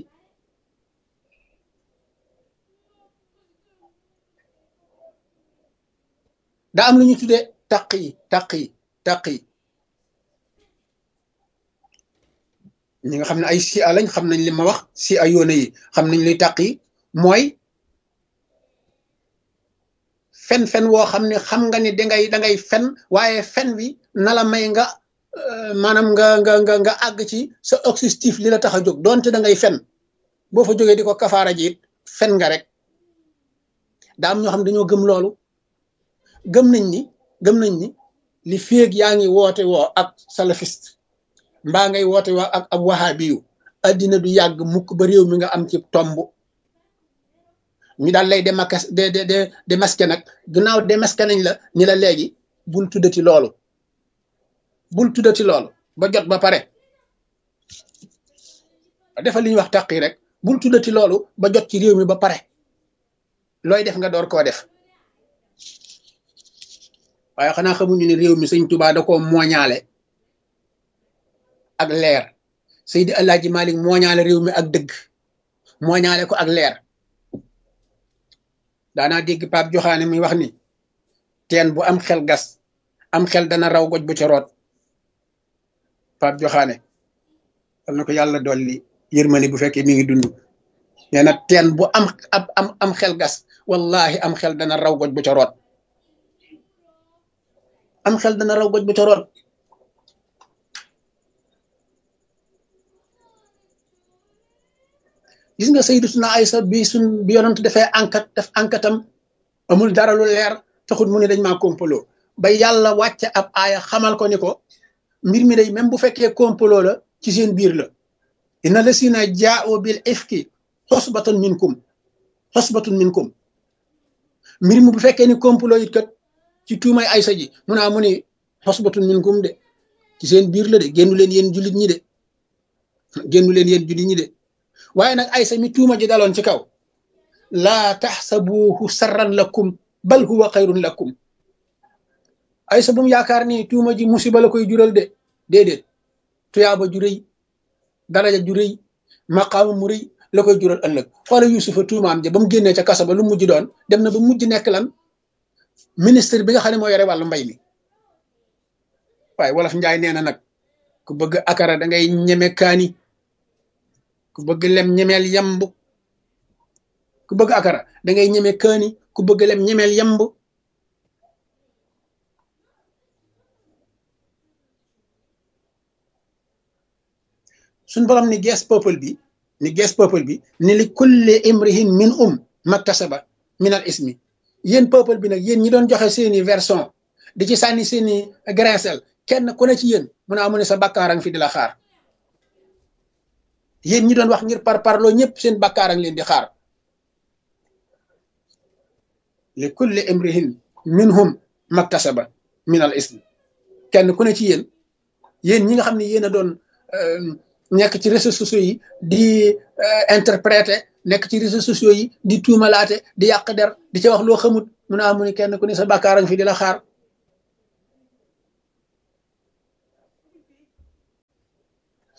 daa am lu ñu tuddee taq yi taq yi taq yi ñi nga xam ne ay si a lañ xam nañ li ma wax si a yoone yi xam nañ luy taq yi mooy fen fen woo xam ne xam nga ni dangay dangay fen waaye fen wi na la may nga maanaam nga nga nga nga àgg ci sa objectif li la tax a jóg doonte da ngay fen boo fa jógee di ko kafaara ji it fen nga rek daa am ñoo xam ne dañoo gëm loolu gëm nañ ni gëm nañ ni li féeg yaa ngi woote woo ak salafiste mbaa ngay woote woo ak ab wahabiyu addina du yàgg mukk ba réew mi nga am ci tomb ñu daal lay démasqué de de de démasqué nag gannaaw démasqué nañ la ni la léegi bul tuddati loolu bul tuddati loolu ba jot ba pare defal li ñuy wax taqi rek bul tuddati loolu ba jot ci réew mi ba pare looy def nga door koo def waaye xanaa xamuñu ne réew mi sëñ Tuubaa da koo mooñaale ak leer Seydi Alaaji Malik mooñaale réew mi ak dëgg mooñaale ko ak leer daanaa dégg Pape Joxaane muy wax ni teen bu am xel gas am xel dana raw goj bu ca root Pape Joxaane am na ko yàlla dolli yërmande bu fekkee mi ngi dund nee na teen bu am ab am am xel gas wallahi am xel dana raw goj bu ca root am xel dana raw goj bu ca root gis nga Sayyidatuna Aysa bi suñ bi yonent dafay enquête def enquête am amul dara lu leer taxul mu ne dañ maa complot ba yàlla wàcce ab aaya xamal ko ni ko mbir mi day même bu fekkee complot la ci seen biir la inna lasina jaa'u bil ifki xosbatun minkum xosbatun minkum mbir mi bu fekkee ni complot it kat ci tuumay Aysa ji mu naa mu ni xosbatun minkum de ci seen biir la de génnu leen yéen jullit ñi de génnu leen yéen jullit ñi de waaye nag Aysa mi tuuma ji daloon ci kaw laa taxsabuhu sarran lakum bal huwa xayrun lakum Aysa bu mu yaakaar ni tuuma ji musiba la koy jural de déedéet tuyaaba ju rëy daraja ju rëy maqaama mu rëy la koy jural ëllëg xoola Yusufa tuumaam ja ba mu génnee ca kaso ba lu mujj doon dem na ba mujj nekk lan ministre bi nga xam ne moo yore wàllu mbay mi waaye wolof njaay nee na nag ku bëgg akara da ngay ñeme kaani ku bëgg lem ñemeel yamb ku bëgg akara da ngay ñeme kaani ku bëgg lem ñemeel yamb suñ borom ni gees peuple bi ni gees peuple bi ni li kulli imrihin min um maktasaba min al ismi yéen peuple bi nag yéen ñi doon joxe seeni version di ci sànni seeni graisel kenn ku ne ci yéen mun a amu ne sa bàkkaarang fi di la xaar yéen ñi doon wax ngir par parloo ñëpp seen bàkkaarang leen di xaar li kulli imrihin minhum maktasaba min al ismi kenn ku ne ci yéen yéen ñi nga xam ne yéen a doon nekk ci réseaux sociaux yi di interpréter nekk ci réseaux sociaux yi di tuumalaate di yàq der di ca wax loo xamut mun a amu ne kenn ku ne sa bàkkaarang fi di la xaar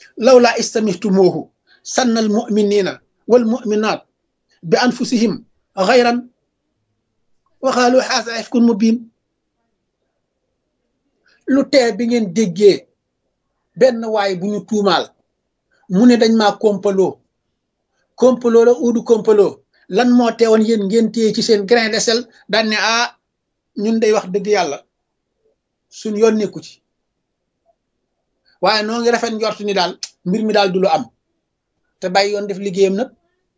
law laa istamihtumuuhu sanna al muminina wal muminat bi anfusihim xayran wa qaalu haasa ifkun mubin lu tee bi ngeen déggee benn waay bu ñu tuumaal mu ne dañ maa kompaloo kompaloo la uudu kompaloo lan moo teewoon yéen ngeen téye ci seen grain de sel daan ne ah ñun day wax dëgg yàlla suñ yoon nekku ci waaye noo ngi rafet njort ni daal mbir mi daal du lu am te bàyyi yoon def liggéeyam nag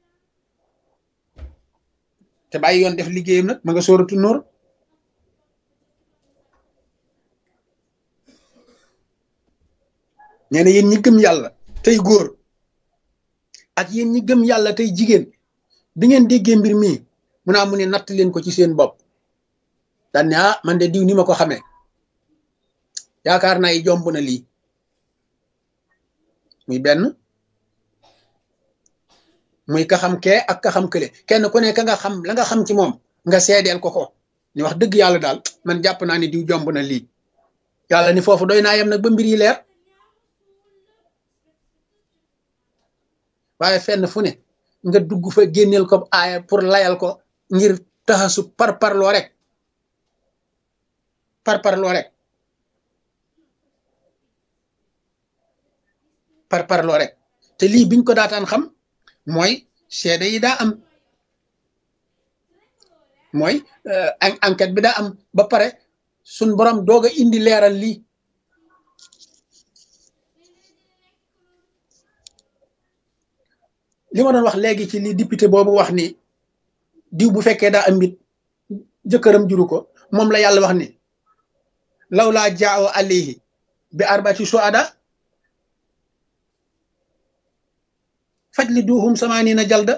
te bàyyi yoon def liggéeyam nag ma nga sóoratu Nuur nee na yéen ñi gëm yàlla tey góor ak yéen ñi gëm yàlla tey jigéen bi ngeen déggee mbir mii mu naa mu ne natt leen ko ci seen bopp daan ne ah man de diw ni ma ko xamee yaakaar naa yi jomb na lii muy benn muy ka xam kee ak ka xam kële kenn ku ne ka nga xam la nga xam ci moom nga seedeel ko ko ni wax dëgg yàlla daal man jàpp naa ni diw jomb na lii yàlla ni foofu doy naa yem nag ba mbir yi leer waaye fenn fu ne nga dugg fa génneel ko aaya pour layal ko ngir taxasu par parloo rek par parloo rek par parloo rek te lii biñ ko daataan xam mooy seede yi daa am mooy enquête bi daa am ba pare suñ borom doog a indi leeral lii li ma doon wax léegi ci li député boobu wax ni diw bu fekkee daa am mbit jëkkëram juru ko moom la yàlla wax ni law laa jaawo alayhi bi arbati suada fajliduhum samaanina jalda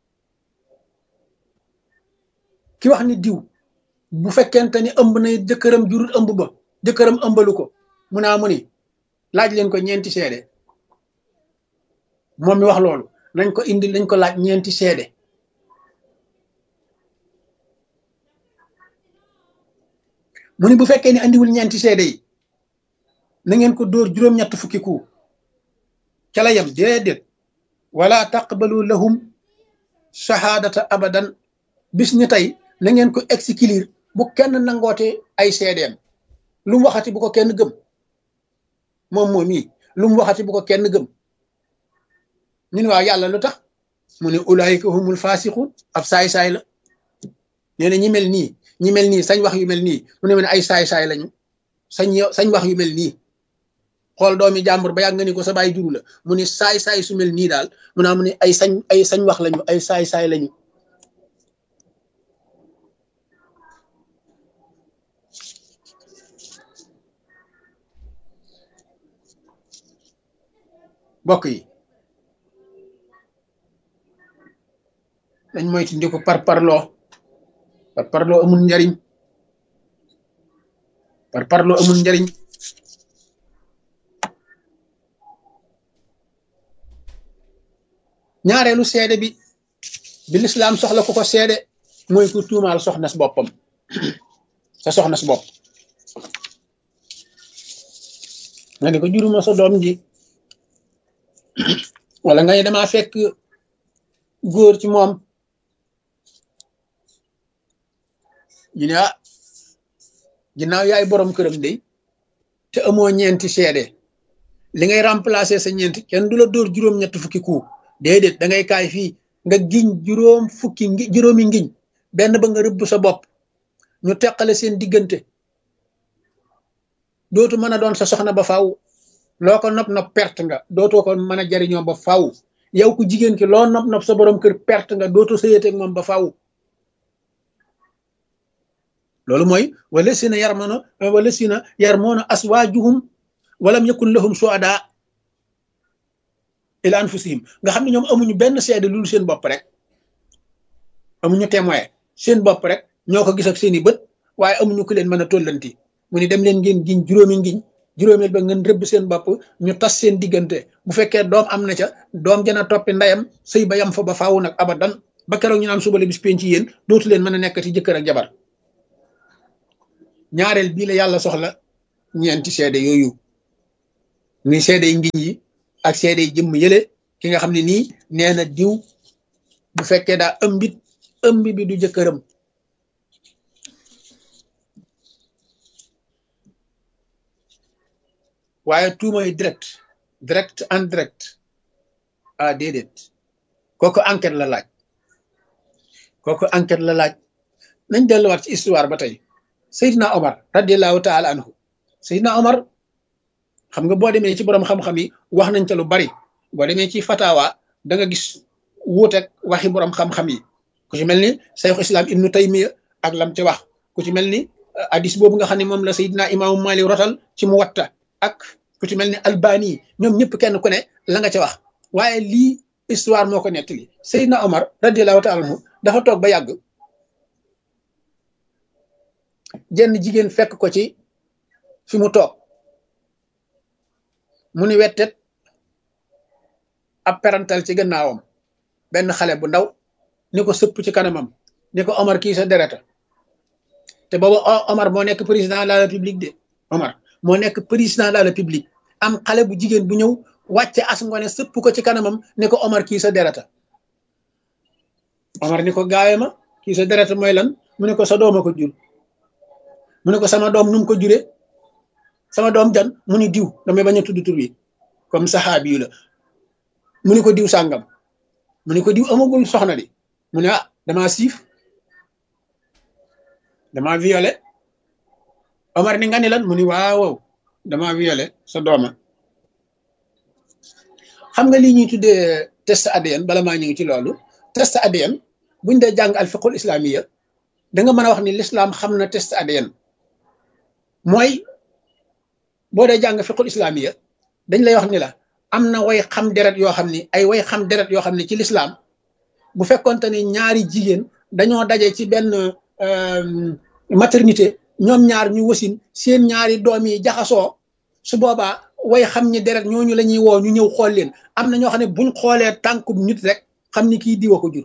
ki wax ni diw bu fekkente ni ëmb na jëkkëram jurut ëmb ba jëkkëram ëmbalu ko mu naa mu ni laaj leen ko ñeenti seede moom mi wax loolu nañ ko indi lañ ko laaj ñeenti seede mu ni bu fekkee ni andiwul ñeenti seede yi na ngeen ko dóor juróom-ñett fukki ku ca la yem déedéet wala taqbalu lahum shahadata abadan bis ni tey na ngeen ko exclure bu kenn nangoote ay seedeem lu mu waxati bu ko kenn gëm moom moom yi lu mu waxati bu ko kenn gëm ñun waaw yàlla lu tax mu ne ulaayika humul faasiqun ab saay-saay la nee na ñi mel nii ñi mel nii sañ wax yu mel nii mu ne ma ne ay saay-saay lañu sañ sañ wax yu mel nii xool doomi jàmbur ba yàgg nga ni ko sa baay juru la mu ne saay-saay su mel nii daal mu naa mu ne ay sañ ay sañ wax lañu ay saay-saay lañu bokk yi dañ moytu ndi ko par parloo par parloo amul njariñ par parloo amul njariñ ñaareelu seede bi bi lislaam soxla ku ko seede mooy ku tuumaal soxna si boppam sa soxna si bopp nga ne ko juruma sa doom ji wala nga ne damaa fekk góor ci moom ñu ne ah ginnaaw yaay borom këram de te amoo ñeenti seede li ngay remplacer sa ñeenti kenn du la dóor juróom-ñett fukki ku déedéet da ngay kaay fii nga giñ juróom fukki ngi juróomi ngiñ benn ba nga rëbb sa bopp ñu teqale seen diggante dootu mën a doon sa soxna ba faaw loo ko nopp nopp perte nga dootoo ko mën a jariñoo ba faaw yow ku jigéen ki loo nopp nopp sa borom kër perte nga dootoo sëyeteeg moom ba faaw loolu mooy wala sina yarmoona wala sina yarmoona aswaajuhum walam yakun lahum suada ila anfusihim nga xam ne ñoom amuñu benn seede lu seen bopp rek amuñu témoin seen bopp rek ñoo ko gis ak seeni bët waaye amuñu ku leen mën a tollanti mu ni dem leen ngeen giñ juróomi ngiñ juróomeel ba ngeen rëbb seen bopp ñu tas seen diggante bu fekkee doom am na ca doom jana toppi ndeyam sëy ba yam fa ba faaw nag abadan ba keroog ñu naan suba la bis penc ci yéen dootu leen mën a nekkati jëkkër ak jabar ñaareel bii la yàlla soxla ñeenti seede yooyu muy seede yi ngiñ yi ak seede jëmm yële ki nga xam ne nii nee na diw bu fekkee daa ëmbit ëmb bi du jëkkëram waaye tuumay direct direct en direct ah déedéet kooku enquête la laaj kooku enquête la laaj nañ delluwaat ci histoire ba tey Seydina Omar radiallahu taala anhu Seydina Omar xam nga boo demee ci borom xam-xam yi wax nañ ca lu bari boo demee ci fatawa da nga gis wuuteeg waxi borom xam-xam yi ku ci mel ni Cheikh Islam Ibnu Taymiya ak lam ci wax ku ci mel ni hadis boobu nga xam ne moom la Seydina imaamu Malik rotal ci Muwatta ak ku ci mel ni Albani ñoom ñëpp kenn ku ne la nga ca wax waaye lii histoire moo ko nettali Seydina Omar radiallahu taala anhu dafa toog ba yàgg jenn jigéen fekk ko ci fi mu toog mu ni wettet ab perantal ci gannaawam benn xale bu ndaw ni ko sëpp ci kanamam ni ko Omar kii sa dereta te booba Omar moo nekk président de la république de Omar moo nekk président de la république am xale bu jigéen bu ñëw wàcce as ngone sëpp ko ci kanamam ni ko Omar kii sa dereta Omar ni ko gaawe ma kii sa dereta mooy lan mu ne ko sa dooma ko jur mu ne ko sama doom nu mu ko jure sama doom jan mu ni diw damay bañ a tudd tur wi comme saxaabi yu la mu ni ko diw sàngam mu ni ko diw amagul soxna di mu ne ah damaa siif damaa violé Omar ni nga ni lan mu ni waaw waaw damaa violé sa dooma xam nga lii ñuy tuddee test A D N bala maa ñëw ci loolu test A D N buñ dee jàng al fiqhul islamiya da nga mën a wax ni l'islam xam na test A D N mooy boo dee jàng fiqhul islamiya dañ lay wax ni la am na way xam deret yoo xam ni ay way xam deret yoo xam ni ci l'islam bu fekkonte ni ñaari jigéen dañoo daje ci benn maternité ñoom ñaar ñu wasin seen ñaari doom yi jaxasoo su boobaa way xam ni deret ñooñu la ñuy woo ñu ñëw xool leen am na ñoo xam ne buñ xoolee tànkub nit rek xam ni kii diwa ko jur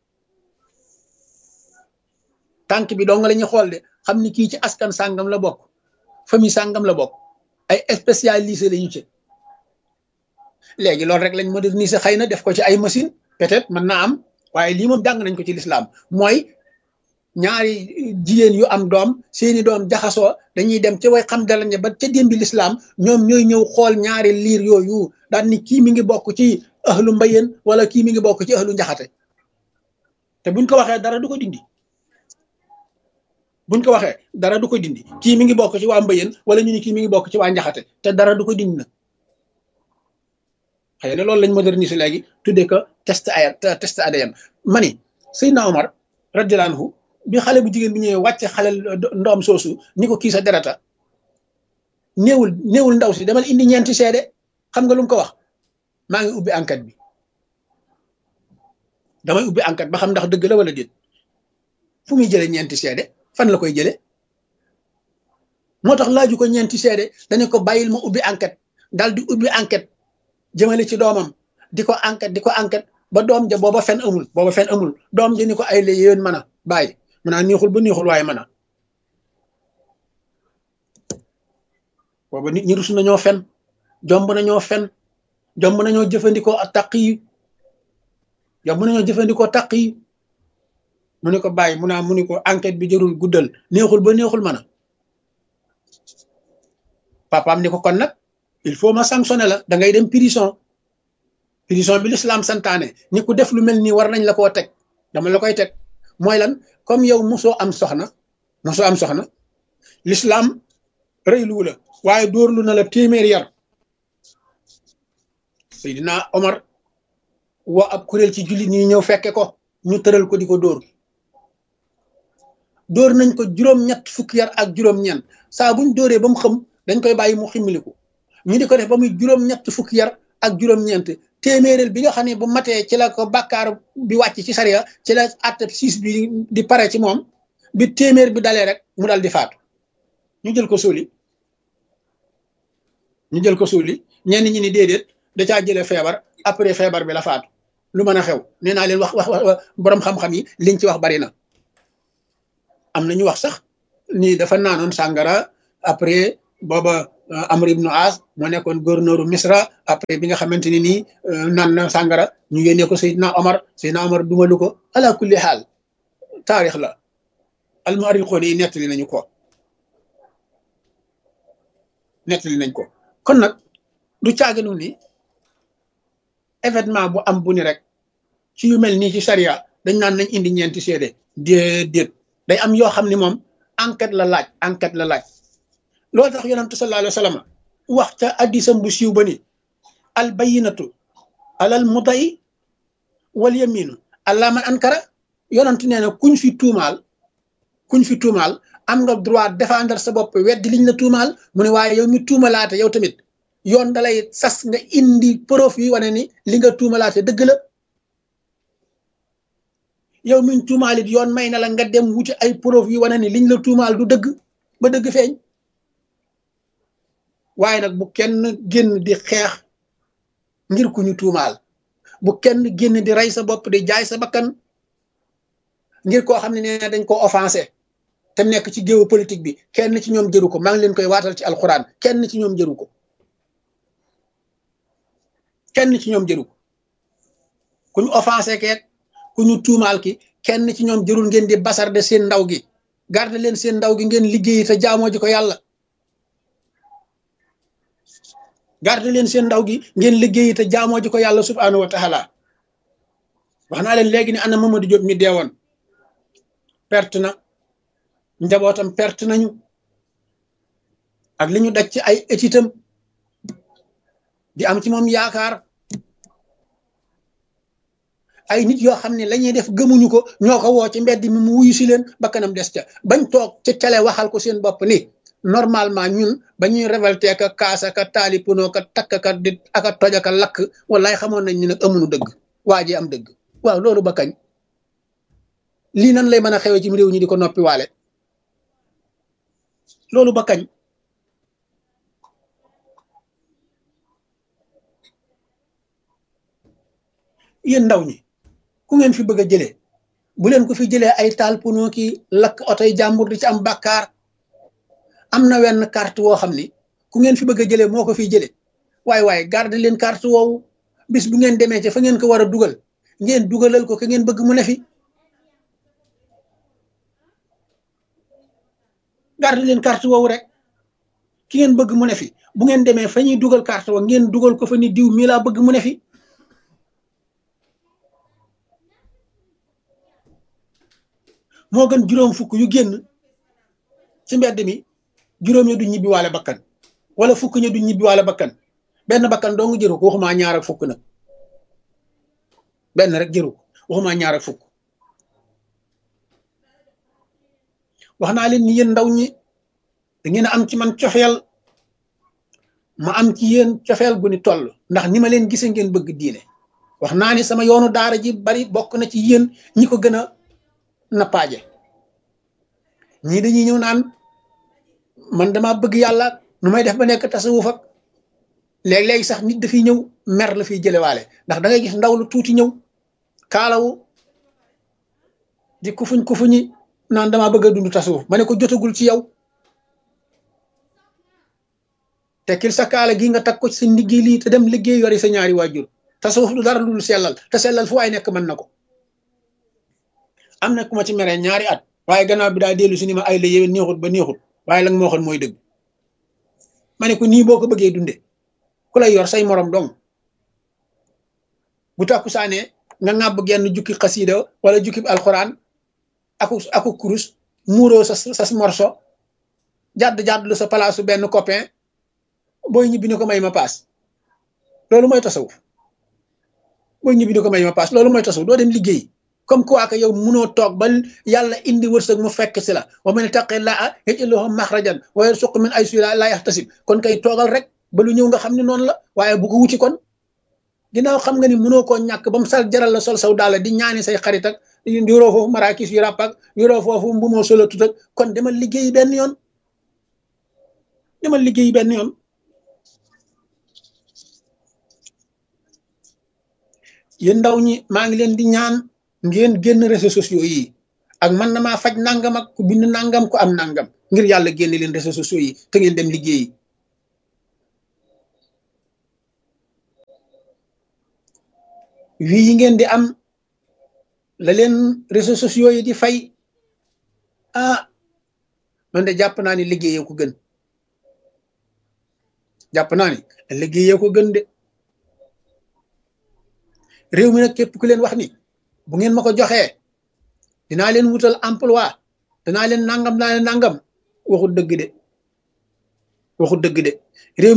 tànk bi dong la ñuy xool de xam ni kii ci askan sàngam la bokk famille sàngam la bokk ay spécialisé la ñu ci léegi loolu rek lañ moderniser xëy na def ko ci ay machine peut-être mën naa am waaye lii moom jàng nañ ko ci lislaam mooy ñaari jigéen yu am doom seeni doom jaxasoo dañuy dem ci way xam dalañe ba ca démbi lislaam ñoom ñooy ñëw xool ñaari liir yooyu daal ni kii mi ngi bokk ci ahlu mbayeen wala kii mi ngi bokk ci ahlu njaxate te buñ ko waxee dara du ko dindi buñ ko waxee dara du ko dindi kii mi ngi bokk ci waa mbayeen wala ñu ni kii mi ngi bokk ci waa njaxate te dara du ko dindi nag xëy na loolu lañ moderniser léegi tuddee ko test ay test A D N ma ni Seydina Omar radiyallahu anhu bi xale bu jigéen bi ñëwee wàcce xale ndoom soosu ni ko kii sa derata néewul néewul ndaw si demal indi ñeenti seede xam nga lu mu ko wax maa ngi ubbi enquête bi damay ubbi enquête ba xam ndax dëgg la wala déet fu muy jëlee ñeenti seede fan la koy jële moo tax laaju ko ñeenti seede dañu ko bàyyil ma ubbi enquête daal di ubbi enquête jëmale ci doomam di ko enquête di ko enquête ba doom ja booba fen amul booba fen amul doom ja ni ko ay la yéen mën a bàyyi mën naa neexul ba neexul waaye mën a booba nit ñi rus nañoo fen jomb nañoo fen jomb nañoo jëfandikoo ak taq yi jomb nañoo jëfandikoo taq yi mu ni ko bàyyi mu naa mu ni ko enquête bi jërul guddal neexul ba neexul mën a papaam ni ko kon nag il faut ma sanctionner la da ngay dem prison prison bi l'islam santaane ni ku def lu mel nii war nañ la koo teg dama la koy teg mooy lan comme yow mosoo am soxna mosoo am soxna l'islam rëylu la waaye dóorlu na la téeméer yar Seydina Omar woo ab kuréel ci jullit ñi ñëw fekke ko ñu tëral ko di ko dóor dóor nañ ko juróom-ñett fukki yar ak juróom-ñeent saa buñ dóoree ba mu xam dañ koy bàyyi mu ximmiliku ñu di ko def ba muy juróom-ñett fukki yar ak juróom-ñeent téeméeréel bi nga xam ne bu matee ci la ko bàkkaar bi wàcc ci sariya ci la àtte siis bi di pare ci moom bi téeméer bi dalee rek mu dal di faatu ñu jël ko suuli ñu jël ko suuli ñenn ñi ni déedéet da caa jëlee feebar après feebar bi la faatu lu mën a xew nee naa leen wax wax wax borom xam-xam yi liñ ci wax bari na am na ñu wax sax ni dafa naanoon sàngara après booba Amr ibnu As moo nekkoon gouverneuru Misra après bi nga xamante ni nii naan na sàngara ñu yónnee ko Seydina Omar Seydina Omar dumalu ko ala kulli xaal taarix la almuarixoon yi nettali nañu ko nettali nañ ko kon nag du caaginu ni événement bu am bu ni rek ci yu mel nii ci charia dañ naan nañ indi ñeenti seede déedéet day am yoo xam ni moom enquête la laaj enquête la laaj loolu tax yonentu sallallahu alayhi wa sallam wax ca addisam bu siiw ba ni al bayinatu alal muday wal yaminu allah man ankara yonentu nee na kuñ fi tuumaal kuñ fi tuumaal am nga droit défendre sa bopp weddi liñ la tuumaal mu ne waaye yow mi tuumalaate yow tamit yoon dalay sas nga indi preuve yi wane ni li nga tuumalaate dëgg la yow miñ tuumaalit yoon may na la nga dem wuti ay preuve yi wane ni liñ la tuumaal du dëgg ba dëgg feeñ waaye nag bu kenn génn di xeex ngir ku ñu tuumaal bu kenn génn di rey sa bopp di jaay sa bakkan ngir koo xam ne nee dañ ko offensé te nekk ci géopolitique bi kenn ci ñoom jëru ko maa ngi leen koy waatal ci alxuraan kenn ci ñoom jëru ko kenn ci ñoom jëru ko ku ñu offensé keek ku ñu tuumaal ki kenn ci ñoom jërul ngeen di basarde seen ndaw gi garde leen seen ndaw gi ngeen liggéey te jaamoo ji ko yàlla garde leen seen ndaw gi ngeen liggéey te jaamoo ji ko yàlla subhaanahu wa taala wax naa leen léegi ni ana Mamadou Diop mi deewoon perte na njabootam perte nañu ak li ñu daj ci ay étitam di am ci moom yaakaar ay nit yoo xam ne la ñuy def gëmuñu ko ñoo ko woo ci mbedd mi mu wuyu si leen ba kanam des ca bañ toog ca cale waxal ko seen bopp ni normalement ñun ba ñuy révolté ka kaasa ka taali punoo ka takk ka di aka toj aka lakk wallaay xamoon nañ ni nag amuñu dëgg waa ji am dëgg waaw loolu ba kañ lii nan lay mën a xewee ci réew ñi di ko noppi waale loolu ba kañ yéen ndaw ñi ku ngeen fi bëgg a jëlee bu leen ko fi jëlee ay taal puno ki lakk otoy jàmbur di ci am bàkkaar am na wenn carte woo xam ni ku ngeen fi bëgg a jëlee moo ko fiy jëlee waaye waaye garde leen carte woowu bis bu ngeen demee ci fa ngeen ko war a dugal ngeen dugalal ko ka ngeen bëgg mu ne fi garde leen carte woowu rek ki ngeen bëgg mu ne fi bu ngeen demee fa ñuy dugal carte woo ngeen dugal ko fa ni diw mii laa bëgg mu ne fi moo gën juróom fukk yu génn ci mbedd mi juróom ya du ñibbi waale bakkan wala fukk ña du ñibbi waale bakkan benn bakkan dong jëru ko waxumaa ñaar ak fukk nag benn rek jëru ko waxumaa ñaar ak fukk wax naa leen ni yéen ndaw ñi da ngeen a am ci man cofeel ma am ci yéen cofeel gu ni toll ndax ni ma leen gisee ngeen bëgg diine wax naa ni sama yoonu daara ji bari bokk na ci yéen ñi ko gën a nappaaje ñii dañuy ñëw naan man dama bëgg yàlla nu may def ba nekk tasawuf ak léeg-léegi sax nit dafiy ñëw mer la fiy jëlewaale ndax da ngay gis ndaw lu tuuti ñëw kaalawu di kufuñ kufuñi naan dama bëgg a dund tasawuf ma ne ko jotagul ci yow tekkil sa kaala gi nga tag ko ci sa liggéey lii te dem liggéey yori sa ñaari waajur tasawuf du dara lu dul sellal te sellal fu waay nekk mën na ko am na ku ma ci meree ñaari at waaye gannaaw bi daa dellu si ni ma ay la yéwén neexut ba neexut waaye la nga moo xoon mooy dëgg ma ne ko nii boo ko bëggee dunde ku lay yor say morom dong bu takku saane nga ŋàbb genn jukki xasiida wala jukki alxuraan aku aku kurus muuroo sa sa morso jàdd jàdd lu sa palaasu benn copain booy ñibbi ni ko may ma paas loolu mooy tasawuf booy ñibbi ni ko may ma paas loolu mooy tasawuf doo dem liggéey comme quoi que yow munoo toog ba yàlla indi wërsëg mu fekk si la wa man ittaqillaaha yaj'al lahu maxrajan wa yarzuqhu min haysu laa yahtasib kon kay toogal rek ba lu ñëw nga xam ne noonu la waaye bu ko wuti kon ginnaaw xam nga ni munoo koo ñàkk ba mu sal jaral la sol saw daal di ñaani say xarit ak yoroo foofu marakis yu ràpp ak yoroo foofu mbu moo solo tut ak kon demal liggéey benn yoon demal liggéey benn yoon yéen ndaw ñi maa ngi leen di ñaan ngeen génn réseaux sociaux yi ak man na maa faj nangam ak ku bind nangam ku am nangam ngir yàlla génne leen réseaux sociaux yi te ngeen dem liggéeyi wii yi ngeen di am la leen réseaux sociaux yi di fay ah man de jàpp naa ni liggéeyee ko gën jàpp naa ni liggéeyee ko gën de réew mi nag képp ku leen wax ni bu ngeen ma ko joxee dinaa leen wutal emploi danaa leen nangam naa leen nangam waxut dëgg de waxut dëgg de réew